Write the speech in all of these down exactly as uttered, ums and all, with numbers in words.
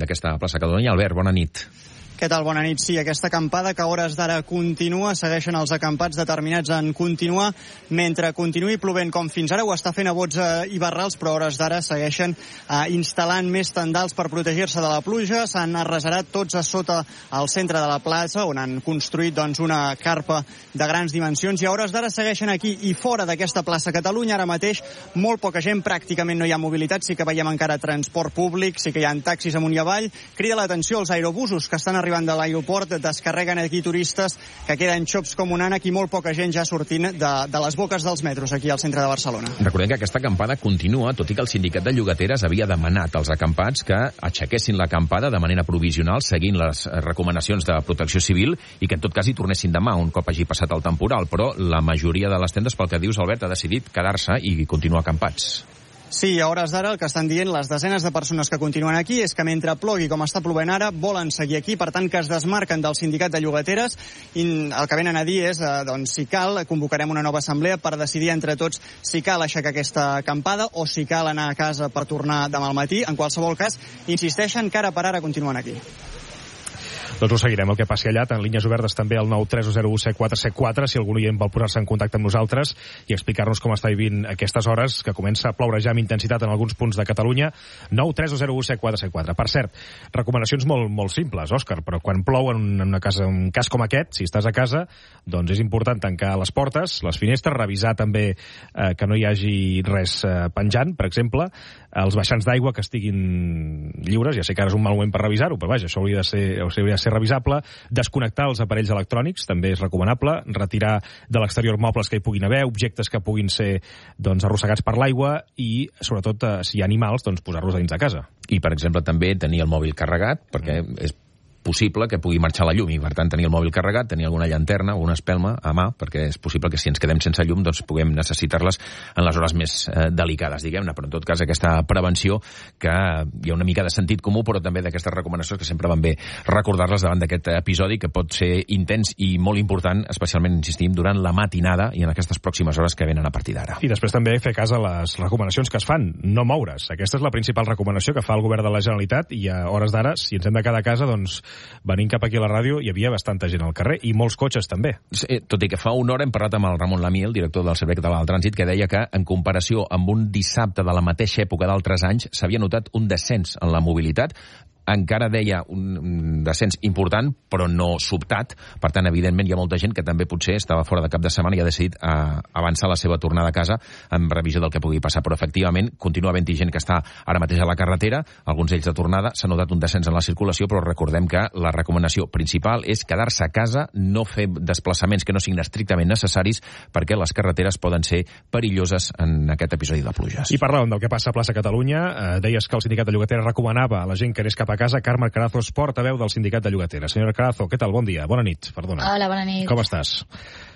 d'aquesta plaça Catalunya. Albert, bona nit. Què tal? Bona nit. Sí, aquesta acampada que a hores d'ara continua, segueixen els acampats determinats en continuar, mentre continuï plovent com fins ara, ho està fent a bots eh, i barrals, però a hores d'ara segueixen eh, instal·lant més tendals per protegir-se de la pluja. S'han arraserat tots a sota al centre de la plaça, on han construït doncs, una carpa de grans dimensions, i a hores d'ara segueixen aquí i fora d'aquesta plaça Catalunya. Ara mateix molt poca gent, pràcticament no hi ha mobilitat, sí que veiem encara transport públic, sí que hi ha taxis amunt i avall. Crida l'atenció els aerobusos que estan arribant de l'aeroport, descarreguen aquí turistes que queden xops com un ànec i molt poca gent ja sortint de, de les boques dels metros aquí al centre de Barcelona. Recordem que aquesta acampada continua, tot i que el sindicat de llogateres havia demanat als acampats que aixequessin l'acampada de manera provisional, seguint les recomanacions de Protecció Civil, i que en tot cas hi tornessin demà, un cop hagi passat el temporal. Però la majoria de les tendes, pel que dius, Albert, ha decidit quedar-se i continuar acampats. Sí, a hores d'ara el que estan dient les desenes de persones que continuen aquí és que mentre plogui com està plovent ara, volen seguir aquí, per tant que es desmarquen del sindicat de llogateres, i el que venen a dir és, eh, doncs, si cal, convocarem una nova assemblea per decidir entre tots si cal aixecar aquesta acampada o si cal anar a casa per tornar demà al matí. En qualsevol cas, insisteixen que ara per ara continuen aquí. Doncs ho seguirem, el que passi allà, en línies obertes també al nou tres zero u set quatre set quatre, si algú oient vol posar-se en contacte amb nosaltres i explicar-nos com està vivint aquestes hores, que comença a ploure ja amb intensitat en alguns punts de Catalunya. Nou tres zero u set quatre set quatre. Per cert, recomanacions molt, molt simples, Òscar, però quan plou en una casa, un cas com aquest, si estàs a casa, doncs és important tancar les portes, les finestres, revisar també eh, que no hi hagi res eh, penjant, per exemple, els baixants d'aigua que estiguin lliures. Ja sé que ara és un mal moment per revisar-ho, però vaja, això hauria de ser, hauria de ser revisable. Desconnectar els aparells electrònics també és recomanable, retirar de l'exterior mobles que hi puguin haver, objectes que puguin ser doncs, arrossegats per l'aigua i, sobretot, eh, si hi ha animals, doncs, posar-los a dins de casa. I, per exemple, també tenir el mòbil carregat, perquè és possible que pugui marxar la llum i, per tant, tenir el mòbil carregat, tenir alguna llanterna o una espelma a mà, perquè és possible que si ens quedem sense llum doncs puguem necessitar-les en les hores més eh, delicades, diguem-ne. Però, en tot cas, aquesta prevenció, que hi ha una mica de sentit comú, però també d'aquestes recomanacions que sempre van bé recordar-les davant d'aquest episodi, que pot ser intens i molt important, especialment, insistim, durant la matinada i en aquestes pròximes hores que venen a partir d'ara. I després també fer cas a les recomanacions que es fan, no moure's. Aquesta és la principal recomanació que fa el govern de la Generalitat, i a hores d'ara, si ens hem de quedar a casa, doncs venint cap aquí a la ràdio hi havia bastanta gent al carrer i molts cotxes també. Sí, tot i que fa una hora hem parlat amb el Ramon Lamí, el director del Servei Català del Trànsit, que deia que en comparació amb un dissabte de la mateixa època d'altres anys s'havia notat un descens en la mobilitat. Encara deia un descens important, però no sobtat. Per tant, evidentment, hi ha molta gent que també potser estava fora de cap de setmana i ha decidit eh, avançar la seva tornada a casa en revisió del que pugui passar. Però, efectivament, continua havent-hi gent que està ara mateix a la carretera, alguns d'ells de tornada. S'ha notat un descens en la circulació, però recordem que la recomanació principal és quedar-se a casa, no fer desplaçaments que no siguin estrictament necessaris, perquè les carreteres poden ser perilloses en aquest episodi de pluges. I parlàvem del que passa a plaça Catalunya. Eh, deies que el sindicat de llogateres recomanava a la gent que anés cap a casa. Carme Carazo és portaveu del sindicat de llogateres. Senyora Carazo, què tal? Bon dia. Bona nit, perdona. Hola, bona nit. Com estàs?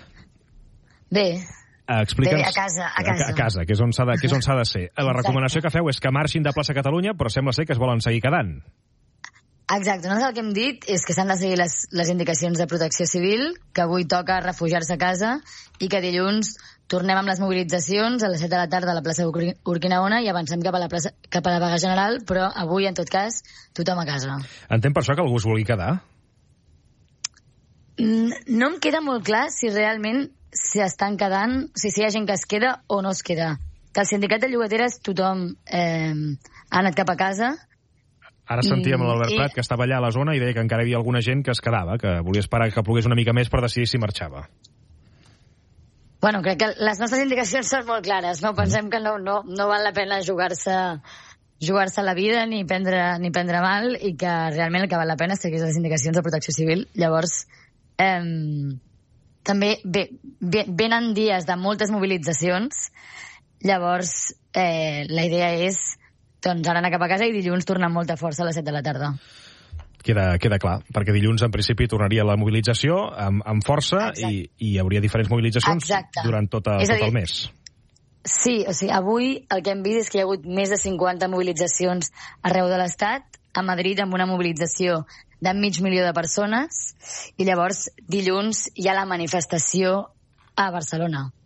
Bé. Explica'ns... Bé, a casa, a casa. A, a casa, que és on s'ha de, que és on s'ha de ser. La recomanació que feu és que marxin de plaça Catalunya, però sembla ser que es volen seguir quedant. Exacte. Nosaltres el que hem dit és que s'han de seguir les, les indicacions de Protecció Civil, que avui toca refugiar-se a casa i que dilluns tornem amb les mobilitzacions a les set de la tarda a la plaça Urquinaona i avancem cap a la plaça, cap a la vaga general, però avui, en tot cas, tothom a casa. Entenc per això que algú es vulgui quedar? No em queda molt clar si realment s'estan quedant, si hi ha gent que es queda o no es queda. Que al sindicat de llogateres tothom eh, ha anat cap a casa. Ara sentíem l'Albert I... Prat, que estava allà a la zona, i deia que encara hi havia alguna gent que es quedava, que volia esperar que plogués una mica més per decidir si marxava. Bueno, crec que les nostres indicacions són molt clares, no? Pensem que no, no, no val la pena jugar-se jugar-se la vida ni prendre, ni prendre mal, i que realment el que val la pena és seguir les indicacions de Protecció Civil. Llavors, eh, també ve, ve, venen dies de moltes mobilitzacions, llavors eh, la idea és doncs ara anar cap a casa i dilluns tornar amb molta força a les set de la tarda. Queda, queda clar, perquè dilluns en principi tornaria la mobilització amb, amb força i, i hi hauria diferents mobilitzacions Exacte. durant tot, a, tot el mes. Sí, o sigui, avui el que hem vist és que hi ha hagut més de cinquanta mobilitzacions arreu de l'Estat, a Madrid amb una mobilització de mig milió de persones, i llavors dilluns hi ha la manifestació a Barcelona.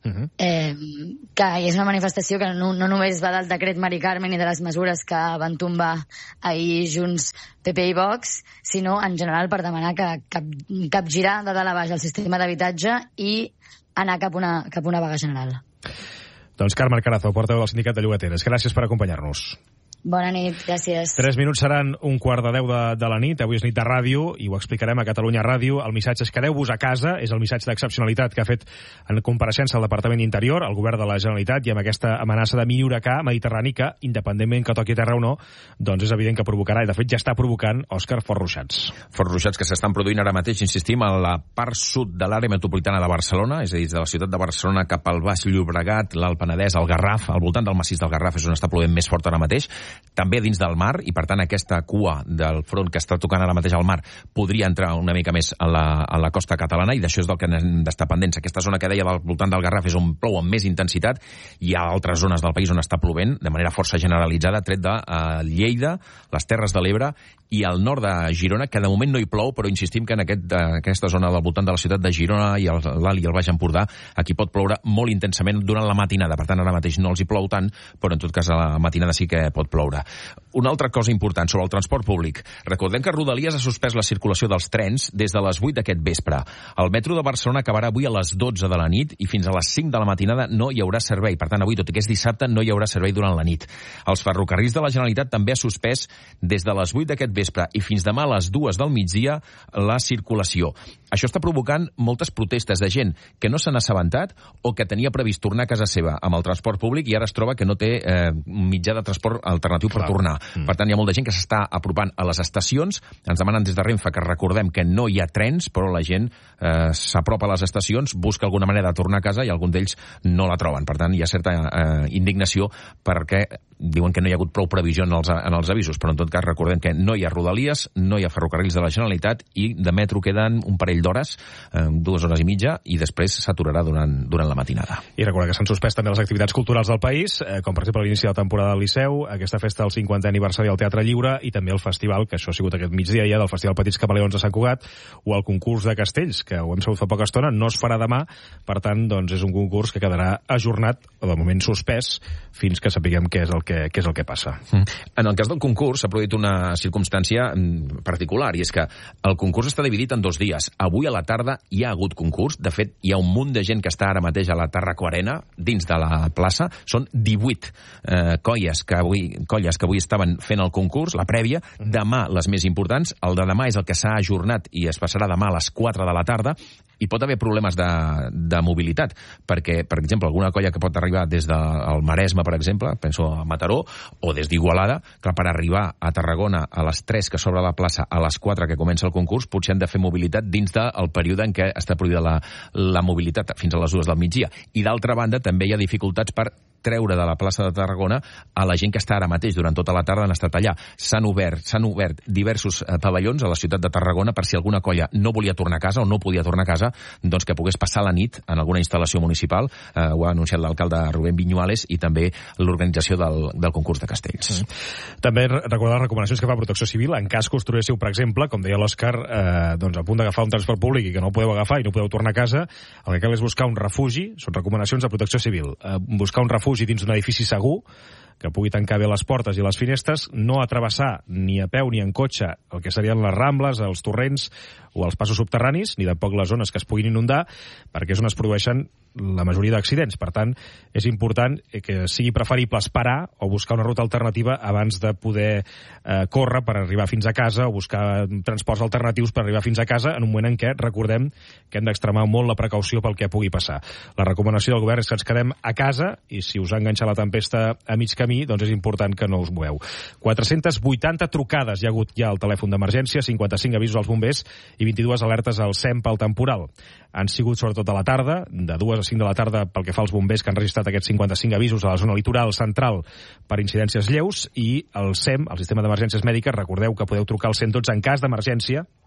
uh-huh. eh, que és una manifestació que no, no només va del decret Mari Carmen i de les mesures que van tombar ahir Junts, P P i Vox, sinó en general per demanar que cap, capgirar de dalt a baix el sistema d'habitatge i anar cap a una, cap a una vaga general. Doncs Carme Carazo, portaveu del Sindicat de Llogateres. Gràcies per acompanyar-nos. Bona nit, gràcies. Tres minuts seran un quart de deu de, de la nit. Avui és nit de ràdio i ho explicarem a Catalunya Ràdio. El missatge és quedeu-vos a casa, és el missatge d'excepcionalitat que ha fet en compareixença al Departament d'Interior, el Govern de la Generalitat, i amb aquesta amenaça de mini huracà mediterrani que, independentment que toqui terra o no, doncs és evident que provocarà, i de fet ja està provocant, Òscar, forts ruixats. Forts ruixats que s'estan produint ara mateix, insistim, a la part sud de l'àrea metropolitana de Barcelona, és a dir, de la ciutat de Barcelona cap al Baix Llobregat, l'Alt Penedès, el Garraf, al voltant del massís del Garraf és on està plovent més fort ara mateix, també dins del mar, i per tant aquesta cua del front que està tocant ara mateix al mar podria entrar una mica més a la, a la costa catalana, i d'això és del que hem d'estar pendents. Aquesta zona que deia del voltant del Garraf és on plou amb més intensitat, i hi ha altres zones del país on està plovent de manera força generalitzada, tret de uh, Lleida, les Terres de l'Ebre i al nord de Girona, que de moment no hi plou, però insistim que en aquest, uh, aquesta zona del voltant de la ciutat de Girona i l'Alt i el Baix Empordà, aquí pot ploure molt intensament durant la matinada. Per tant, ara mateix no els hi plou tant, però en tot cas a la matinada sí que pot ploure. Una altra cosa important sobre el transport públic. Recordem que Rodalies ha suspès la circulació dels trens des de les vuit d'aquest vespre. El metro de Barcelona acabarà avui a les dotze de la nit i fins a les cinc de la matinada no hi haurà servei. Per tant, avui, tot i que és dissabte, no hi haurà servei durant la nit. Els ferrocarrils de la Generalitat també ha suspès des de les vuit d'aquest vespre i fins demà a les dues del migdia la circulació. Això està provocant moltes protestes de gent que no s'han assabentat o que tenia previst tornar a casa seva amb el transport públic i ara es troba que no té eh, mitjà de transport alternatiu per tornar. Mm. Per tant, hi ha molta gent que s'està apropant a les estacions. Ens demanen des de Renfe que recordem que no hi ha trens, però la gent eh, s'apropa a les estacions, busca alguna manera de tornar a casa i alguns d'ells no la troben. Per tant, hi ha certa eh, indignació perquè diuen que no hi ha hagut prou previsió en els, en els avisos, però en tot cas recordem que no hi ha Rodalies, no hi ha ferrocarrils de la Generalitat i de metro queden un parell d'hores, eh, dues hores i mitja, i després s'aturarà durant, durant la matinada. I recordar que s'han suspès també les activitats culturals del país, eh, com per exemple l'inici de la temporada del Liceu, aquesta festa del cinquantè aniversari del Teatre Lliure i també el festival, que això ha sigut aquest migdia ja, del Festival Petits Camaleons de Sant Cugat, o el concurs de castells, que ho hem sabut fa poca estona, no es farà demà, per tant, doncs és un concurs que quedarà ajornat, o de moment suspès, fins que sapiguem què és el que, què és el que passa. Mm. En el cas del concurs s'ha produït una circumstància particular, i és que el concurs està dividit en dos dies. Avui a la tarda hi ha hagut concurs, de fet hi ha un munt de gent que està ara mateix a la Tarraco Arena, dins de la plaça, són divuit eh, colles, que avui, colles que avui estaven fent el concurs, la prèvia, demà les més importants, el de demà és el que s'ha ajornat i es passarà demà a les quatre de la tarda, i pot haver problemes de, de mobilitat, perquè, per exemple, alguna colla que pot arribar des del Maresme, per exemple, penso a Mataró, o des d'Igualada, que per arribar a Tarragona a les tres que s'obre la plaça, a les quatre que comença el concurs, potser han de fer mobilitat dins del període en què està prohibida la, la mobilitat, fins a les dues del migdia. I d'altra banda, també hi ha dificultats per treure de la plaça de Tarragona a la gent que està ara mateix, durant tota la tarda han estat allà. S'han obert, s'han obert diversos eh, pavellons a la ciutat de Tarragona per si alguna colla no volia tornar a casa o no podia tornar a casa, doncs que pogués passar la nit en alguna instal·lació municipal. Eh, ho ha anunciat l'alcalde Rubén Viñuales i també l'organització del, del concurs de castells. Mm. També recordar les recomanacions que fa Protecció Civil en cas que us trobéssiu, per exemple, com deia l'Òscar, eh, doncs a punt d'agafar un transport públic i que no el podeu agafar i no podeu tornar a casa, el que cal és buscar un refugi, són recomanacions de Protecció Civil, eh, buscar un refugi dins d'un edifici segur, que pugui tancar bé les portes i les finestres, no atrevessar ni a peu ni en cotxe el que serien les rambles, els torrents o els passos subterranis, ni tampoc les zones que es puguin inundar, perquè és on es produeixen la majoria d'accidents. Per tant, és important que sigui preferible esperar o buscar una ruta alternativa abans de poder eh, córrer per arribar fins a casa o buscar transports alternatius per arribar fins a casa en un moment en què recordem que hem d'extremar molt la precaució pel que pugui passar. La recomanació del govern és que ens quedem a casa i si us ha enganxat la tempesta a mig camí, doncs és important que no us moveu. quatre-centes vuitanta trucades hi ha hagut ja al telèfon d'emergència, cinquanta-cinc avisos als bombers i vint-i-dues alertes al S E M pel temporal. Han sigut sobretot a la tarda, de dues a cinc de la tarda pel que fa als bombers que han registrat aquests cinquanta-cinc avisos a la zona litoral central per incidències lleus, i el S E M, el Sistema d'Emergències Mèdiques, recordeu que podeu trucar al cent dotze en cas d'emergència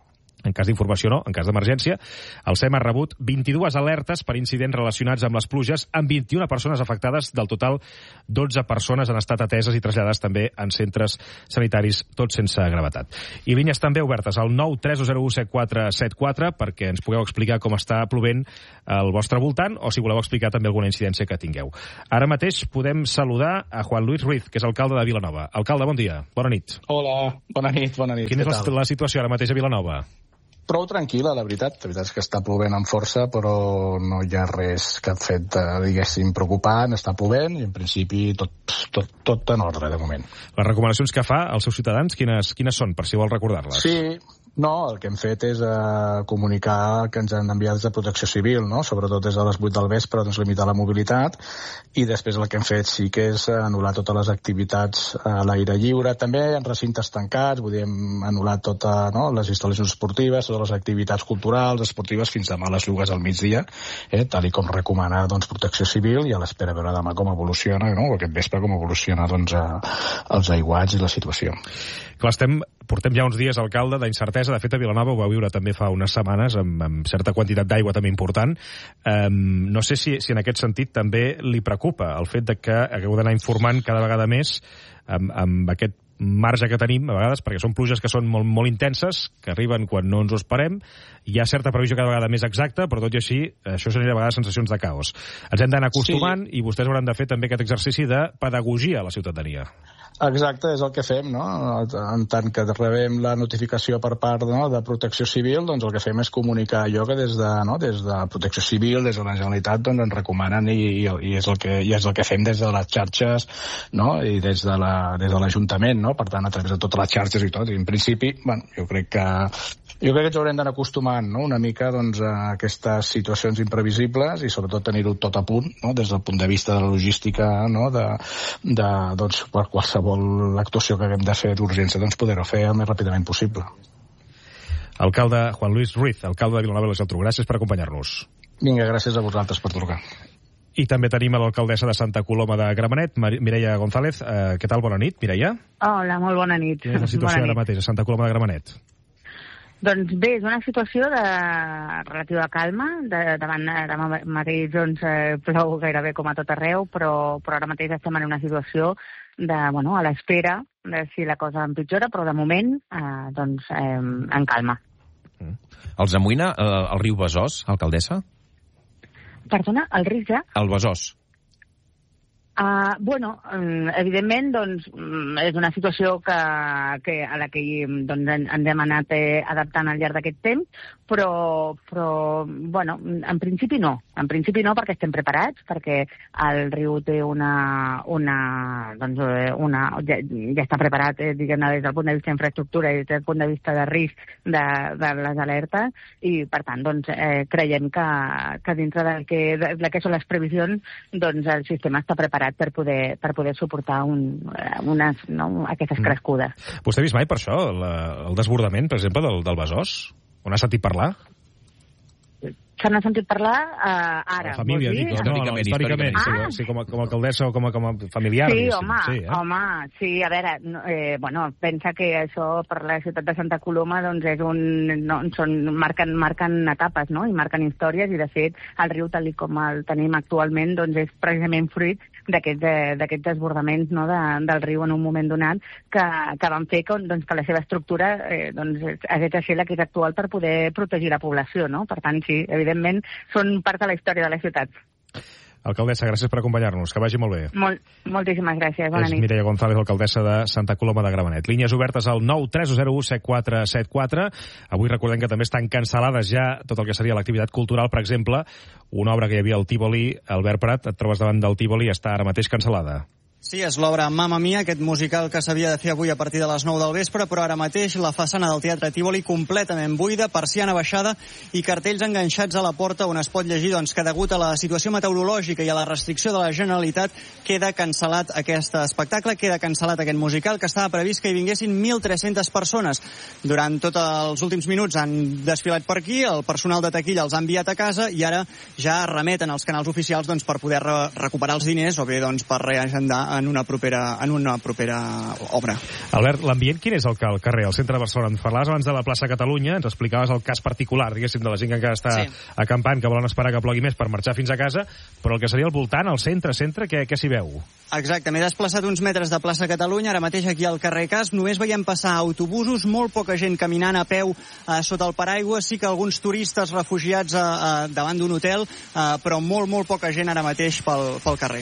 En cas d'informació no, en cas d'emergència. El S E M ha rebut vint-i-dues alertes per incidents relacionats amb les pluges, amb vint-i-una persones afectades. Del total, dotze persones han estat ateses i traslladades també en centres sanitaris, tots sense gravetat. I línies també obertes al nou tres zero u set quatre set quatre perquè ens pugueu explicar com està plovent al vostre voltant o si voleu explicar també alguna incidència que tingueu. Ara mateix podem saludar a Juan Luis Ruiz, que és alcalde de Vilanova. Alcalde, bon dia. Bona nit. Hola, bona nit, bona nit. Quina és la, la situació ara mateix a Vilanova? Prou tranquil·la, la veritat. La veritat és que està plovent amb força, però no hi ha res que ha fet, diguéssim, preocupant. Està plovent i, en principi, tot, tot, tot en ordre, de moment. Les recomanacions que fa als seus ciutadans, quines, quines són, per si vol recordar-les? Sí, no, el que hem fet és eh, comunicar que ens han enviat des de Protecció Civil, no? Sobretot des de les vuit del vespre, doncs limitar la mobilitat, i després el que hem fet sí que és anul·lar totes les activitats a l'aire lliure, també en recintes tancats, vull dir, hem anul·lat totes, no, les instal·lacions esportives, totes les activitats culturals, esportives, fins demà a les dues al migdia, eh, tal i com recomana doncs, Protecció Civil, i a l'espera a veure demà com evoluciona, no? O aquest vespre com evoluciona doncs, eh, els aiguats i la situació. Clar, estem, portem ja uns dies, alcalde, d'incertesa. De fet, a Vilanova ho va viure també fa unes setmanes, amb, amb certa quantitat d'aigua també important. Um, no sé si, si en aquest sentit també li preocupa el fet de que hagueu d'anar informant cada vegada més amb, amb aquest marge que tenim, a vegades, perquè són pluges que són molt, molt intenses, que arriben quan no ens ho esperem. Hi ha certa previsió cada vegada més exacta, però tot i així, això genera a vegades sensacions de caos. Ens hem d'anar acostumant, sí. I vostès hauran de fer també aquest exercici de pedagogia a la ciutadania. Exacte, és el que fem, no? En tant que rebem la notificació per part, no, de Protecció Civil, doncs el que fem és comunicar allò que des de, no, des de Protecció Civil, des de la Generalitat, doncs ens recomanen i, i, i, és el que, i és el que fem des de les xarxes, no? I des de la, des de l'Ajuntament, no? Per tant, a través de totes les xarxes i tot. I en principi, bueno, jo crec que jo crec que ens haurem d'anar acostumant, no? Una mica doncs, a aquestes situacions imprevisibles i sobretot tenir-ho tot a punt, no? Des del punt de vista de la logística, no? De, de, doncs, per qualsevol l'actuació que haguem de fer d'urgència, doncs poder-ho fer el més ràpidament possible. Alcalde Juan Luis Ruiz, alcalde de Vilanova i la Geltrú, gràcies per acompanyar-nos. Vinga, gràcies a vosaltres per trucar. I també tenim a l'alcaldessa de Santa Coloma de Gramenet, Mireia González. Eh, què tal? Bona nit, Mireia. Hola, molt bona nit. Quina és la situació ara mateix a Santa Coloma de Gramenet? Doncs bé, és una situació de relativa calma, de, davant de mateix doncs, eh, plou gairebé com a tot arreu, però, però ara mateix estem en una situació de, bueno, a l'espera de si la cosa empitjora, però de moment eh, doncs, eh, en calma. Mm. Els amoïna eh, el riu Besòs, alcaldessa? Perdona, el riu ja? El Besòs. Uh, bueno, evidentment doncs, és una situació que, que, a la que doncs, ens hem anat eh, adaptant al llarg d'aquest temps, però, però bueno, en principi no. En principi no, perquè estem preparats, perquè el riu té una... una, doncs, una ja, ja està preparat, eh, diguem-ne, des del punt de vista d'infraestructura i des del punt de vista de risc de, de les alertes, i per tant doncs, eh, creiem que, que dintre del que, de, de que són les previsions, doncs el sistema està preparat per poder, per poder suportar un, unes, no, aquestes crescudes. Vostè ha vist mai per això la, el desbordament, per exemple, del, del Besòs? On ha sentit parlar? Se n'ha sentit parlar uh, ara. La família, dic, no, històricament, no, històricament. Ah. Sí, sí, com, a, com a alcaldessa o com a, com a familiar. Sí, home, sí, eh? home, sí, a veure, eh, bueno, pensa que això per la ciutat de Santa Coloma doncs és un, no, són, marquen, marquen etapes, no?, i marquen històries, i de fet el riu tal com el tenim actualment doncs és precisament fruit d'aquests aquest desbordaments, no?, de, del riu en un moment donat que, que van fer que, doncs, que la seva estructura eh, doncs, hagués de ser la que és actual per poder protegir la població, no? Per tant, sí, evidentment són part de la història de la ciutat. Alcaldessa, gràcies per acompanyar-nos. Que vagi molt bé. Molt, moltíssimes gràcies. Bona és nit. Mireia González, alcaldessa de Santa Coloma de Gramenet. Línies obertes al nou tres zero u set quatre set quatre. Avui recordem que també estan cancel·lades ja tot el que seria l'activitat cultural. Per exemple, una obra que hi havia al Tívoli, Albert Prat, et trobes davant del Tívoli, està ara mateix cancel·lada. Sí, és l'obra Mamma Mia, aquest musical que s'havia de fer avui a partir de les nou del vespre, però ara mateix la façana del Teatre Tívoli completament buida, persiana baixada i cartells enganxats a la porta on es pot llegir doncs, que degut a la situació meteorològica i a la restricció de la Generalitat queda cancel·lat aquest espectacle, queda cancel·lat aquest musical, que estava previst que hi vinguessin mil tres-centes persones. Durant tots els últims minuts han desfilat per aquí, el personal de taquilla els ha enviat a casa i ara ja remeten als canals oficials doncs, per poder re recuperar els diners o bé doncs, per reagendar en una propera, en una propera obra. Albert, l'ambient quin és el, al carrer, al centre de Barcelona? Ens parlaves abans de la plaça Catalunya, ens explicaves el cas particular, diguéssim, de la gent que encara està sí. acampant, que volen esperar que plogui més per marxar fins a casa, però el que seria al voltant, al centre, centre, què, què s'hi veu? Exacte, m'he desplaçat uns metres de plaça Catalunya, ara mateix aquí al carrer Cas, només veiem passar autobusos, molt poca gent caminant a peu eh, sota el paraigua, sí que alguns turistes refugiats eh, eh, davant d'un hotel, eh, però molt, molt poca gent ara mateix pel, pel carrer.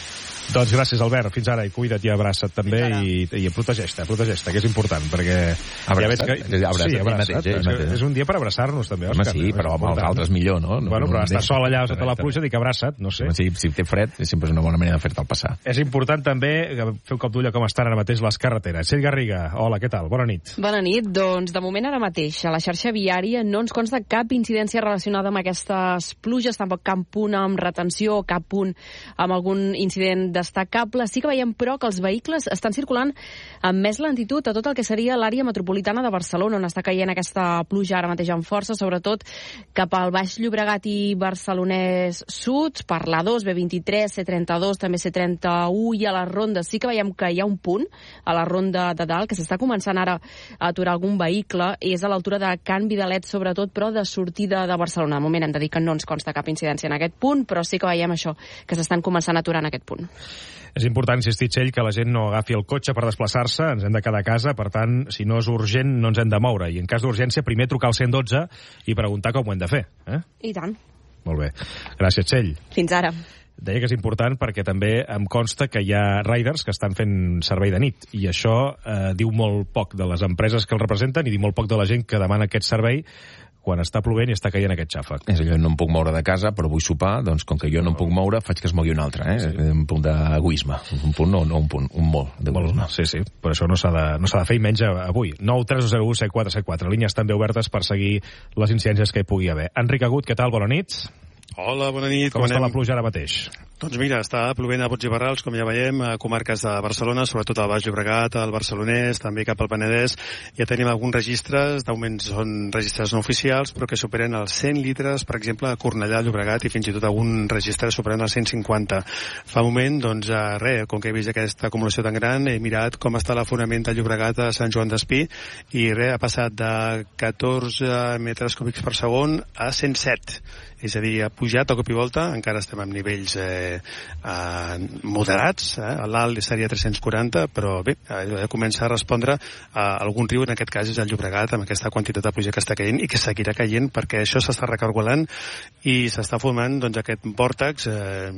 Doncs gràcies, Albert. Fins ara, i cuida't i abraça't també, i, i protegeix-te, protegeix-te, que és important, perquè... Abraça't, ja veig que... abraça't, sí, abraça't. mateix, és, mateix. És un dia per abraçar-nos, també, Òscar. Òscar. Home, sí, però amb els altres millor, no? no bueno, però no estar deixa... sol allà sota la pluja, dic abraça't, no sé. Home, si, si té fred, sempre és una bona manera de fer-te'l passar. És important també fer un cop d'ull a com estan ara mateix les carreteres. Txell Garriga, hola, què tal? Bona nit. Bona nit. Doncs, de moment, ara mateix, a la xarxa viària no ens consta cap incidència relacionada amb aquestes pluges, tampoc cap punt amb retenció, cap punt amb algun incident destacable. Sí que veiem, però, que els vehicles estan circulant amb més lentitud a tot el que seria l'àrea metropolitana de Barcelona, on està caient aquesta pluja ara mateix amb força, sobretot cap al Baix Llobregat i Barcelonès Sud, per l'A dos, B vint-i-tres, C trenta-dos, també C trenta-u, i a les rondes sí que veiem que hi ha un punt, a la ronda de dalt, que s'està començant ara a aturar algun vehicle, és a l'altura de Can Vidalet, sobretot, però de sortida de Barcelona. De moment hem de dir que no ens consta cap incidència en aquest punt, però sí que veiem això, que s'estan començant a aturar en aquest punt. És important insistir, Txell, que la gent no agafi el cotxe per desplaçar-se, ens hem de quedar a casa, per tant, si no és urgent, no ens hem de moure. I en cas d'urgència, primer trucar al cent i dotze i preguntar com ho hem de fer. Eh? I tant. Molt bé. Gràcies, Txell. Fins ara. Deia que és important perquè també em consta que hi ha riders que estan fent servei de nit, i això eh, diu molt poc de les empreses que el representen i diu molt poc de la gent que demana aquest servei quan està plovent i està caient aquest xàfec. És allò, no em puc moure de casa, però vull sopar, doncs com que jo no em puc moure, faig que es mogui un altre, eh? Sí. Un punt d'egoisme. Un punt, no, no un punt, un molt d'egoisme. Sí, sí, per això no s'ha de, no s'ha de fer, i menys avui. nou tres zero u set quatre set quatre. Línies també obertes per seguir les incidències que hi pugui haver. Enric Agut, què tal? Bona nit. Hola, bona nit. Com, com està anem? La pluja ara mateix? Doncs mira, està plovent a bots i barrals, com ja veiem, a comarques de Barcelona, sobretot al Baix Llobregat, al Barcelonès, també cap al Penedès. Ja tenim alguns registres, d'augment són registres no oficials, però que superen els cent litres, per exemple, a Cornellà, Llobregat, i fins i tot algun registre superen els cent cinquanta. Fa un moment, doncs, res, com que he vist aquesta acumulació tan gran, he mirat com està l'afonament de Llobregat a Sant Joan d'Espí, i res, ha passat de catorze metres cúbics per segon a cent set. És a dir, ha pujat a cop i volta, encara estem amb nivells eh, eh, moderats, eh? l'alt seria tres-cents quaranta, però bé, eh, comença a respondre a algun riu, en aquest cas és el Llobregat, amb aquesta quantitat de pluja que està caient i que seguirà caient, perquè això s'està recargolant i s'està formant doncs, aquest vòrtex eh,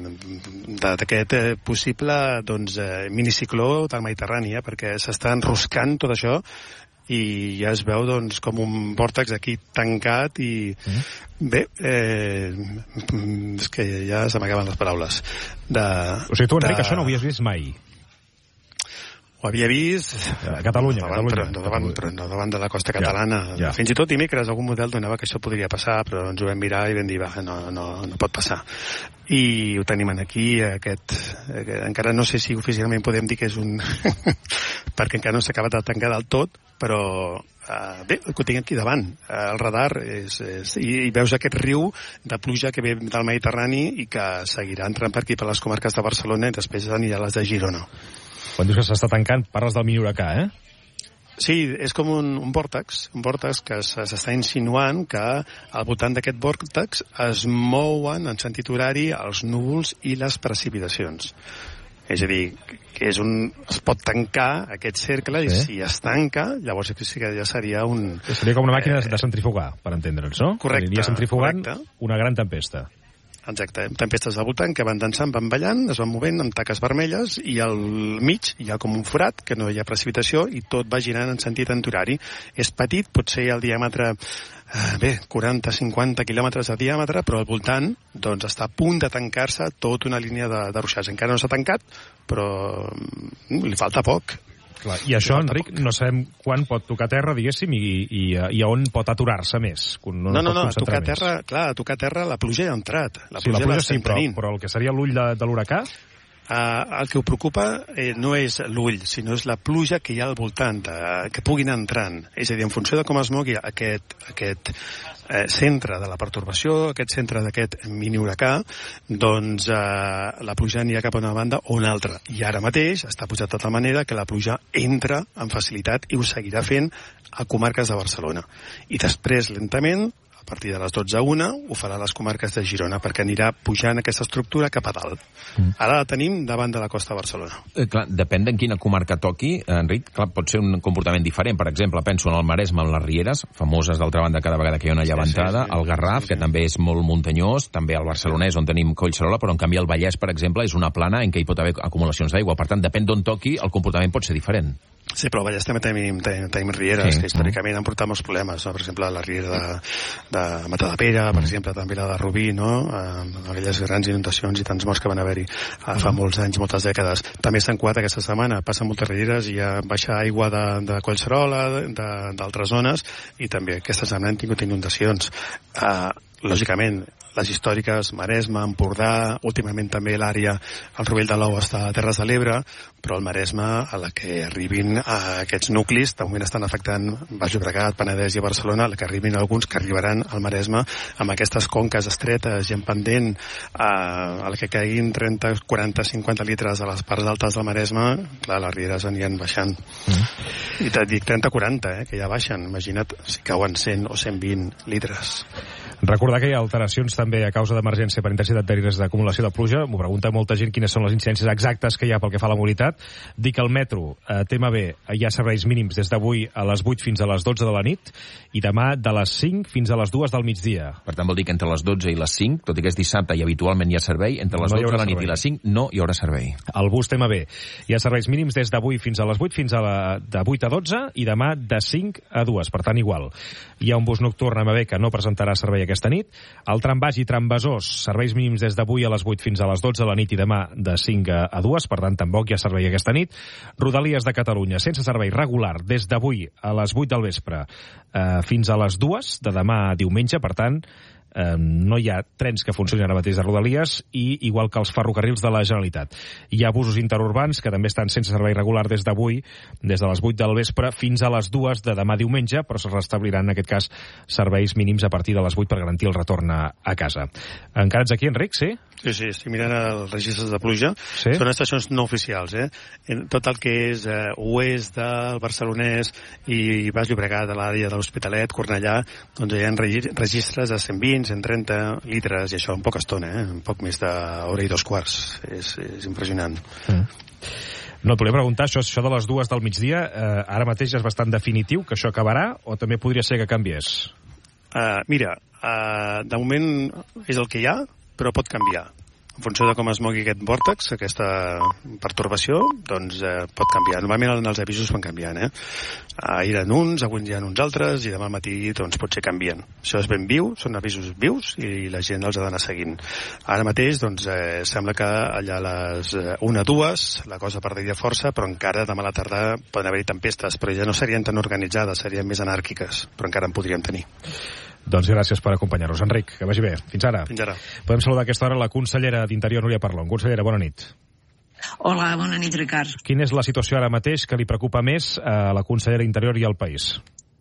d'aquest eh, possible doncs, eh, minicicló del Mediterrani, eh? perquè s'està enroscant tot això i ja es veu doncs, com un vòrtex aquí tancat i mm. bé, eh, és que ja se m'acaben les paraules de, o sigui, tu, Enric, de... això no ho havies vist mai? Ho havia vist a Catalunya, no davant, Catalunya. Però, no, davant, però no davant de la costa catalana. Ja, ja. Fins i tot dimecres algun model donava que això podria passar, però ens ho vam mirar i vam dir, va, no, no, no pot passar. I ho tenim aquí, aquest, aquest, encara no sé si oficialment podem dir que és un... perquè encara no s'ha acabat de tancar del tot, però uh, bé, el que tinc aquí davant, uh, el radar, és, és, i, i veus aquest riu de pluja que ve del Mediterrani i que seguirà entrant per aquí, per les comarques de Barcelona, i després anirà a les de Girona. Quan dius que s'està tancant, parles del mini huracà, eh? Sí, és com un, un vòrtex, un vòrtex que s'està insinuant que al voltant d'aquest vòrtex es mouen en sentit horari els núvols i les precipitacions. És a dir, que és un, es pot tancar aquest cercle, sí. I si es tanca, llavors sí que ja seria un... Seria com una màquina eh... de centrifugar, per entendre'ns, no? Correcte. Aniria centrifugant correcte. Una gran tempesta. Exacte, tempestes al voltant que van dansant, van ballant, es van movent amb taques vermelles i al mig hi ha com un forat, que no hi ha precipitació, i tot va girant en sentit antorari. És petit, potser el diàmetre, eh, bé, quaranta a cinquanta quilòmetres de diàmetre, però al voltant doncs, està a punt de tancar-se tota una línia de, de ruixats. Encara no s'ha tancat, però mm, li falta poc. Clar, i això, Enric, no sabem quan pot tocar terra, diguéssim, i, i, i on pot aturar-se més. No, no, no, no a tocar més. terra, clar, a tocar terra la pluja ja ha entrat. La sí, pluja, la pluja sí, però, però el que seria l'ull de, de l'huracà... Uh, el que ho preocupa eh, no és l'ull, sinó és la pluja que hi ha al voltant, uh, que puguin anar entrant. És a dir, en funció de com es mogui aquest, aquest eh, centre de la pertorbació, aquest centre d'aquest mini huracà, doncs eh, la pluja anirà cap a una banda o una altra. I ara mateix està posat de tal manera que la pluja entra amb facilitat i ho seguirà fent a comarques de Barcelona. I després, lentament, a partir de les dotze a una, ho farà a les comarques de Girona, perquè anirà pujant aquesta estructura cap a dalt. Mm. Ara la tenim davant de la costa de Barcelona. Eh, clar, depèn d'en quina comarca toqui, Enric, clar, pot ser un comportament diferent. Per exemple, penso en el Maresme, en les Rieres, famoses d'altra banda cada vegada que hi ha una llevantada, sí, sí, sí. El Garraf, sí, sí. que també és molt muntanyós, també el Barcelonès, on tenim Collserola, però en canvi el Vallès, per exemple, és una plana en què hi pot haver acumulacions d'aigua. Per tant, depèn d'on toqui, el comportament pot ser diferent. Sí, però al Vallès també tenim, tenim, tenim rieres, sí. que històricament han portat molts problemes, no? Per exemple, la riera de, de Matadepera, per exemple, també la de Rubí, no? Eh, aquelles grans inundacions i tants morts que van haver-hi eh, fa molts anys, moltes dècades. També s'han cuat aquesta setmana, passen moltes rieres i hi ha baixa aigua de, de Collserola, d'altres zones, i també aquesta setmana han tingut inundacions. Eh, lògicament, les històriques, Maresme, Empordà, últimament també l'àrea, el Rovell de l'Ou està a Terres de l'Ebre, però el Maresme, a la que arribin a aquests nuclis, de moment estan afectant Baix Llobregat, Penedès i Barcelona, a la que arribin alguns que arribaran al Maresme amb aquestes conques estretes i en pendent, a, a la que caiguin trenta, quaranta, cinquanta litres a les parts altes del Maresme, clar, les rieres aniran baixant. Mm. I et dic trenta, quaranta, eh, que ja baixen. Imagina't si cauen cent o cent vint litres. Recordar que hi ha alteracions també a causa d'emergència per intensitat de risc d'acumulació de pluja. M'ho pregunta molta gent quines són les incidències exactes que hi ha pel que fa a la mobilitat. Dic que el metro, a T M B, hi ha serveis mínims des d'avui a les vuit fins a les dotze de la nit i demà de les cinc fins a les dues del migdia. Per tant, vol dir que entre les dotze i les cinc, tot i que és dissabte i habitualment hi ha servei, entre les no dotze de la nit servei. I les cinc no hi haurà servei. El bus T M B hi ha serveis mínims des d'avui fins a les vuit, fins a la, de vuit a dotze i demà de cinc a dues, per tant igual. Hi ha un bus nocturn M B que no presentarà servei aquesta nit. El trambaix i trambesós, serveis mínims des d'avui a les vuit fins a les dotze de la nit i demà de cinc a dues, per tant tampoc hi ha servei aquesta nit. Rodalies de Catalunya, sense servei regular des d'avui a les vuit del vespre eh, fins a les dues de demà a diumenge, per tant eh, no hi ha trens que funcionin ara mateix de Rodalies i igual que els ferrocarrils de la Generalitat. Hi ha busos interurbans que també estan sense servei regular des d'avui, des de les vuit del vespre fins a les dues de demà diumenge, però es restabliran en aquest cas serveis mínims a partir de les vuit per garantir el retorn a, a casa. Encara ets aquí, Enric, sí? Sí, sí, estic mirant els registres de pluja. Sí? Són estacions no oficials, eh? En tot el que és eh, oest del Barcelonès i Baix Llobregat, a l'àrea de l'Hospitalet, Cornellà, doncs hi ha registres de cent vint, cent trenta litres, i això en poca estona, eh? En poc més d'hora i dos quarts. És, és impressionant. Mm. No, et volia preguntar, això, això de les dues del migdia, eh, ara mateix és bastant definitiu, que això acabarà, o també podria ser que canviés? Uh, mira, uh, de moment és el que hi ha, però pot canviar. En funció de com es mogui aquest vòrtex, aquesta pertorbació, doncs eh, pot canviar. Normalment els avisos van canviant, eh? Ahir eren uns, avui hi ha uns altres, i demà al matí doncs, potser canvien. Això és ben viu, són avisos vius, i la gent els ha d'anar seguint. Ara mateix, doncs, eh, sembla que allà a les una o dues la cosa perdria força, però encara demà a la tarda poden haver-hi tempestes, però ja no serien tan organitzades, serien més anàrquiques, però encara en podríem tenir. Doncs gràcies per acompanyar-nos, Enric. Que vagi bé. Fins ara. Fins ara. Podem saludar a aquesta hora la consellera d'Interior, Núria Parlon. Consellera, bona nit. Hola, bona nit, Ricard. Quina és la situació ara mateix que li preocupa més a la consellera d'Interior i al país?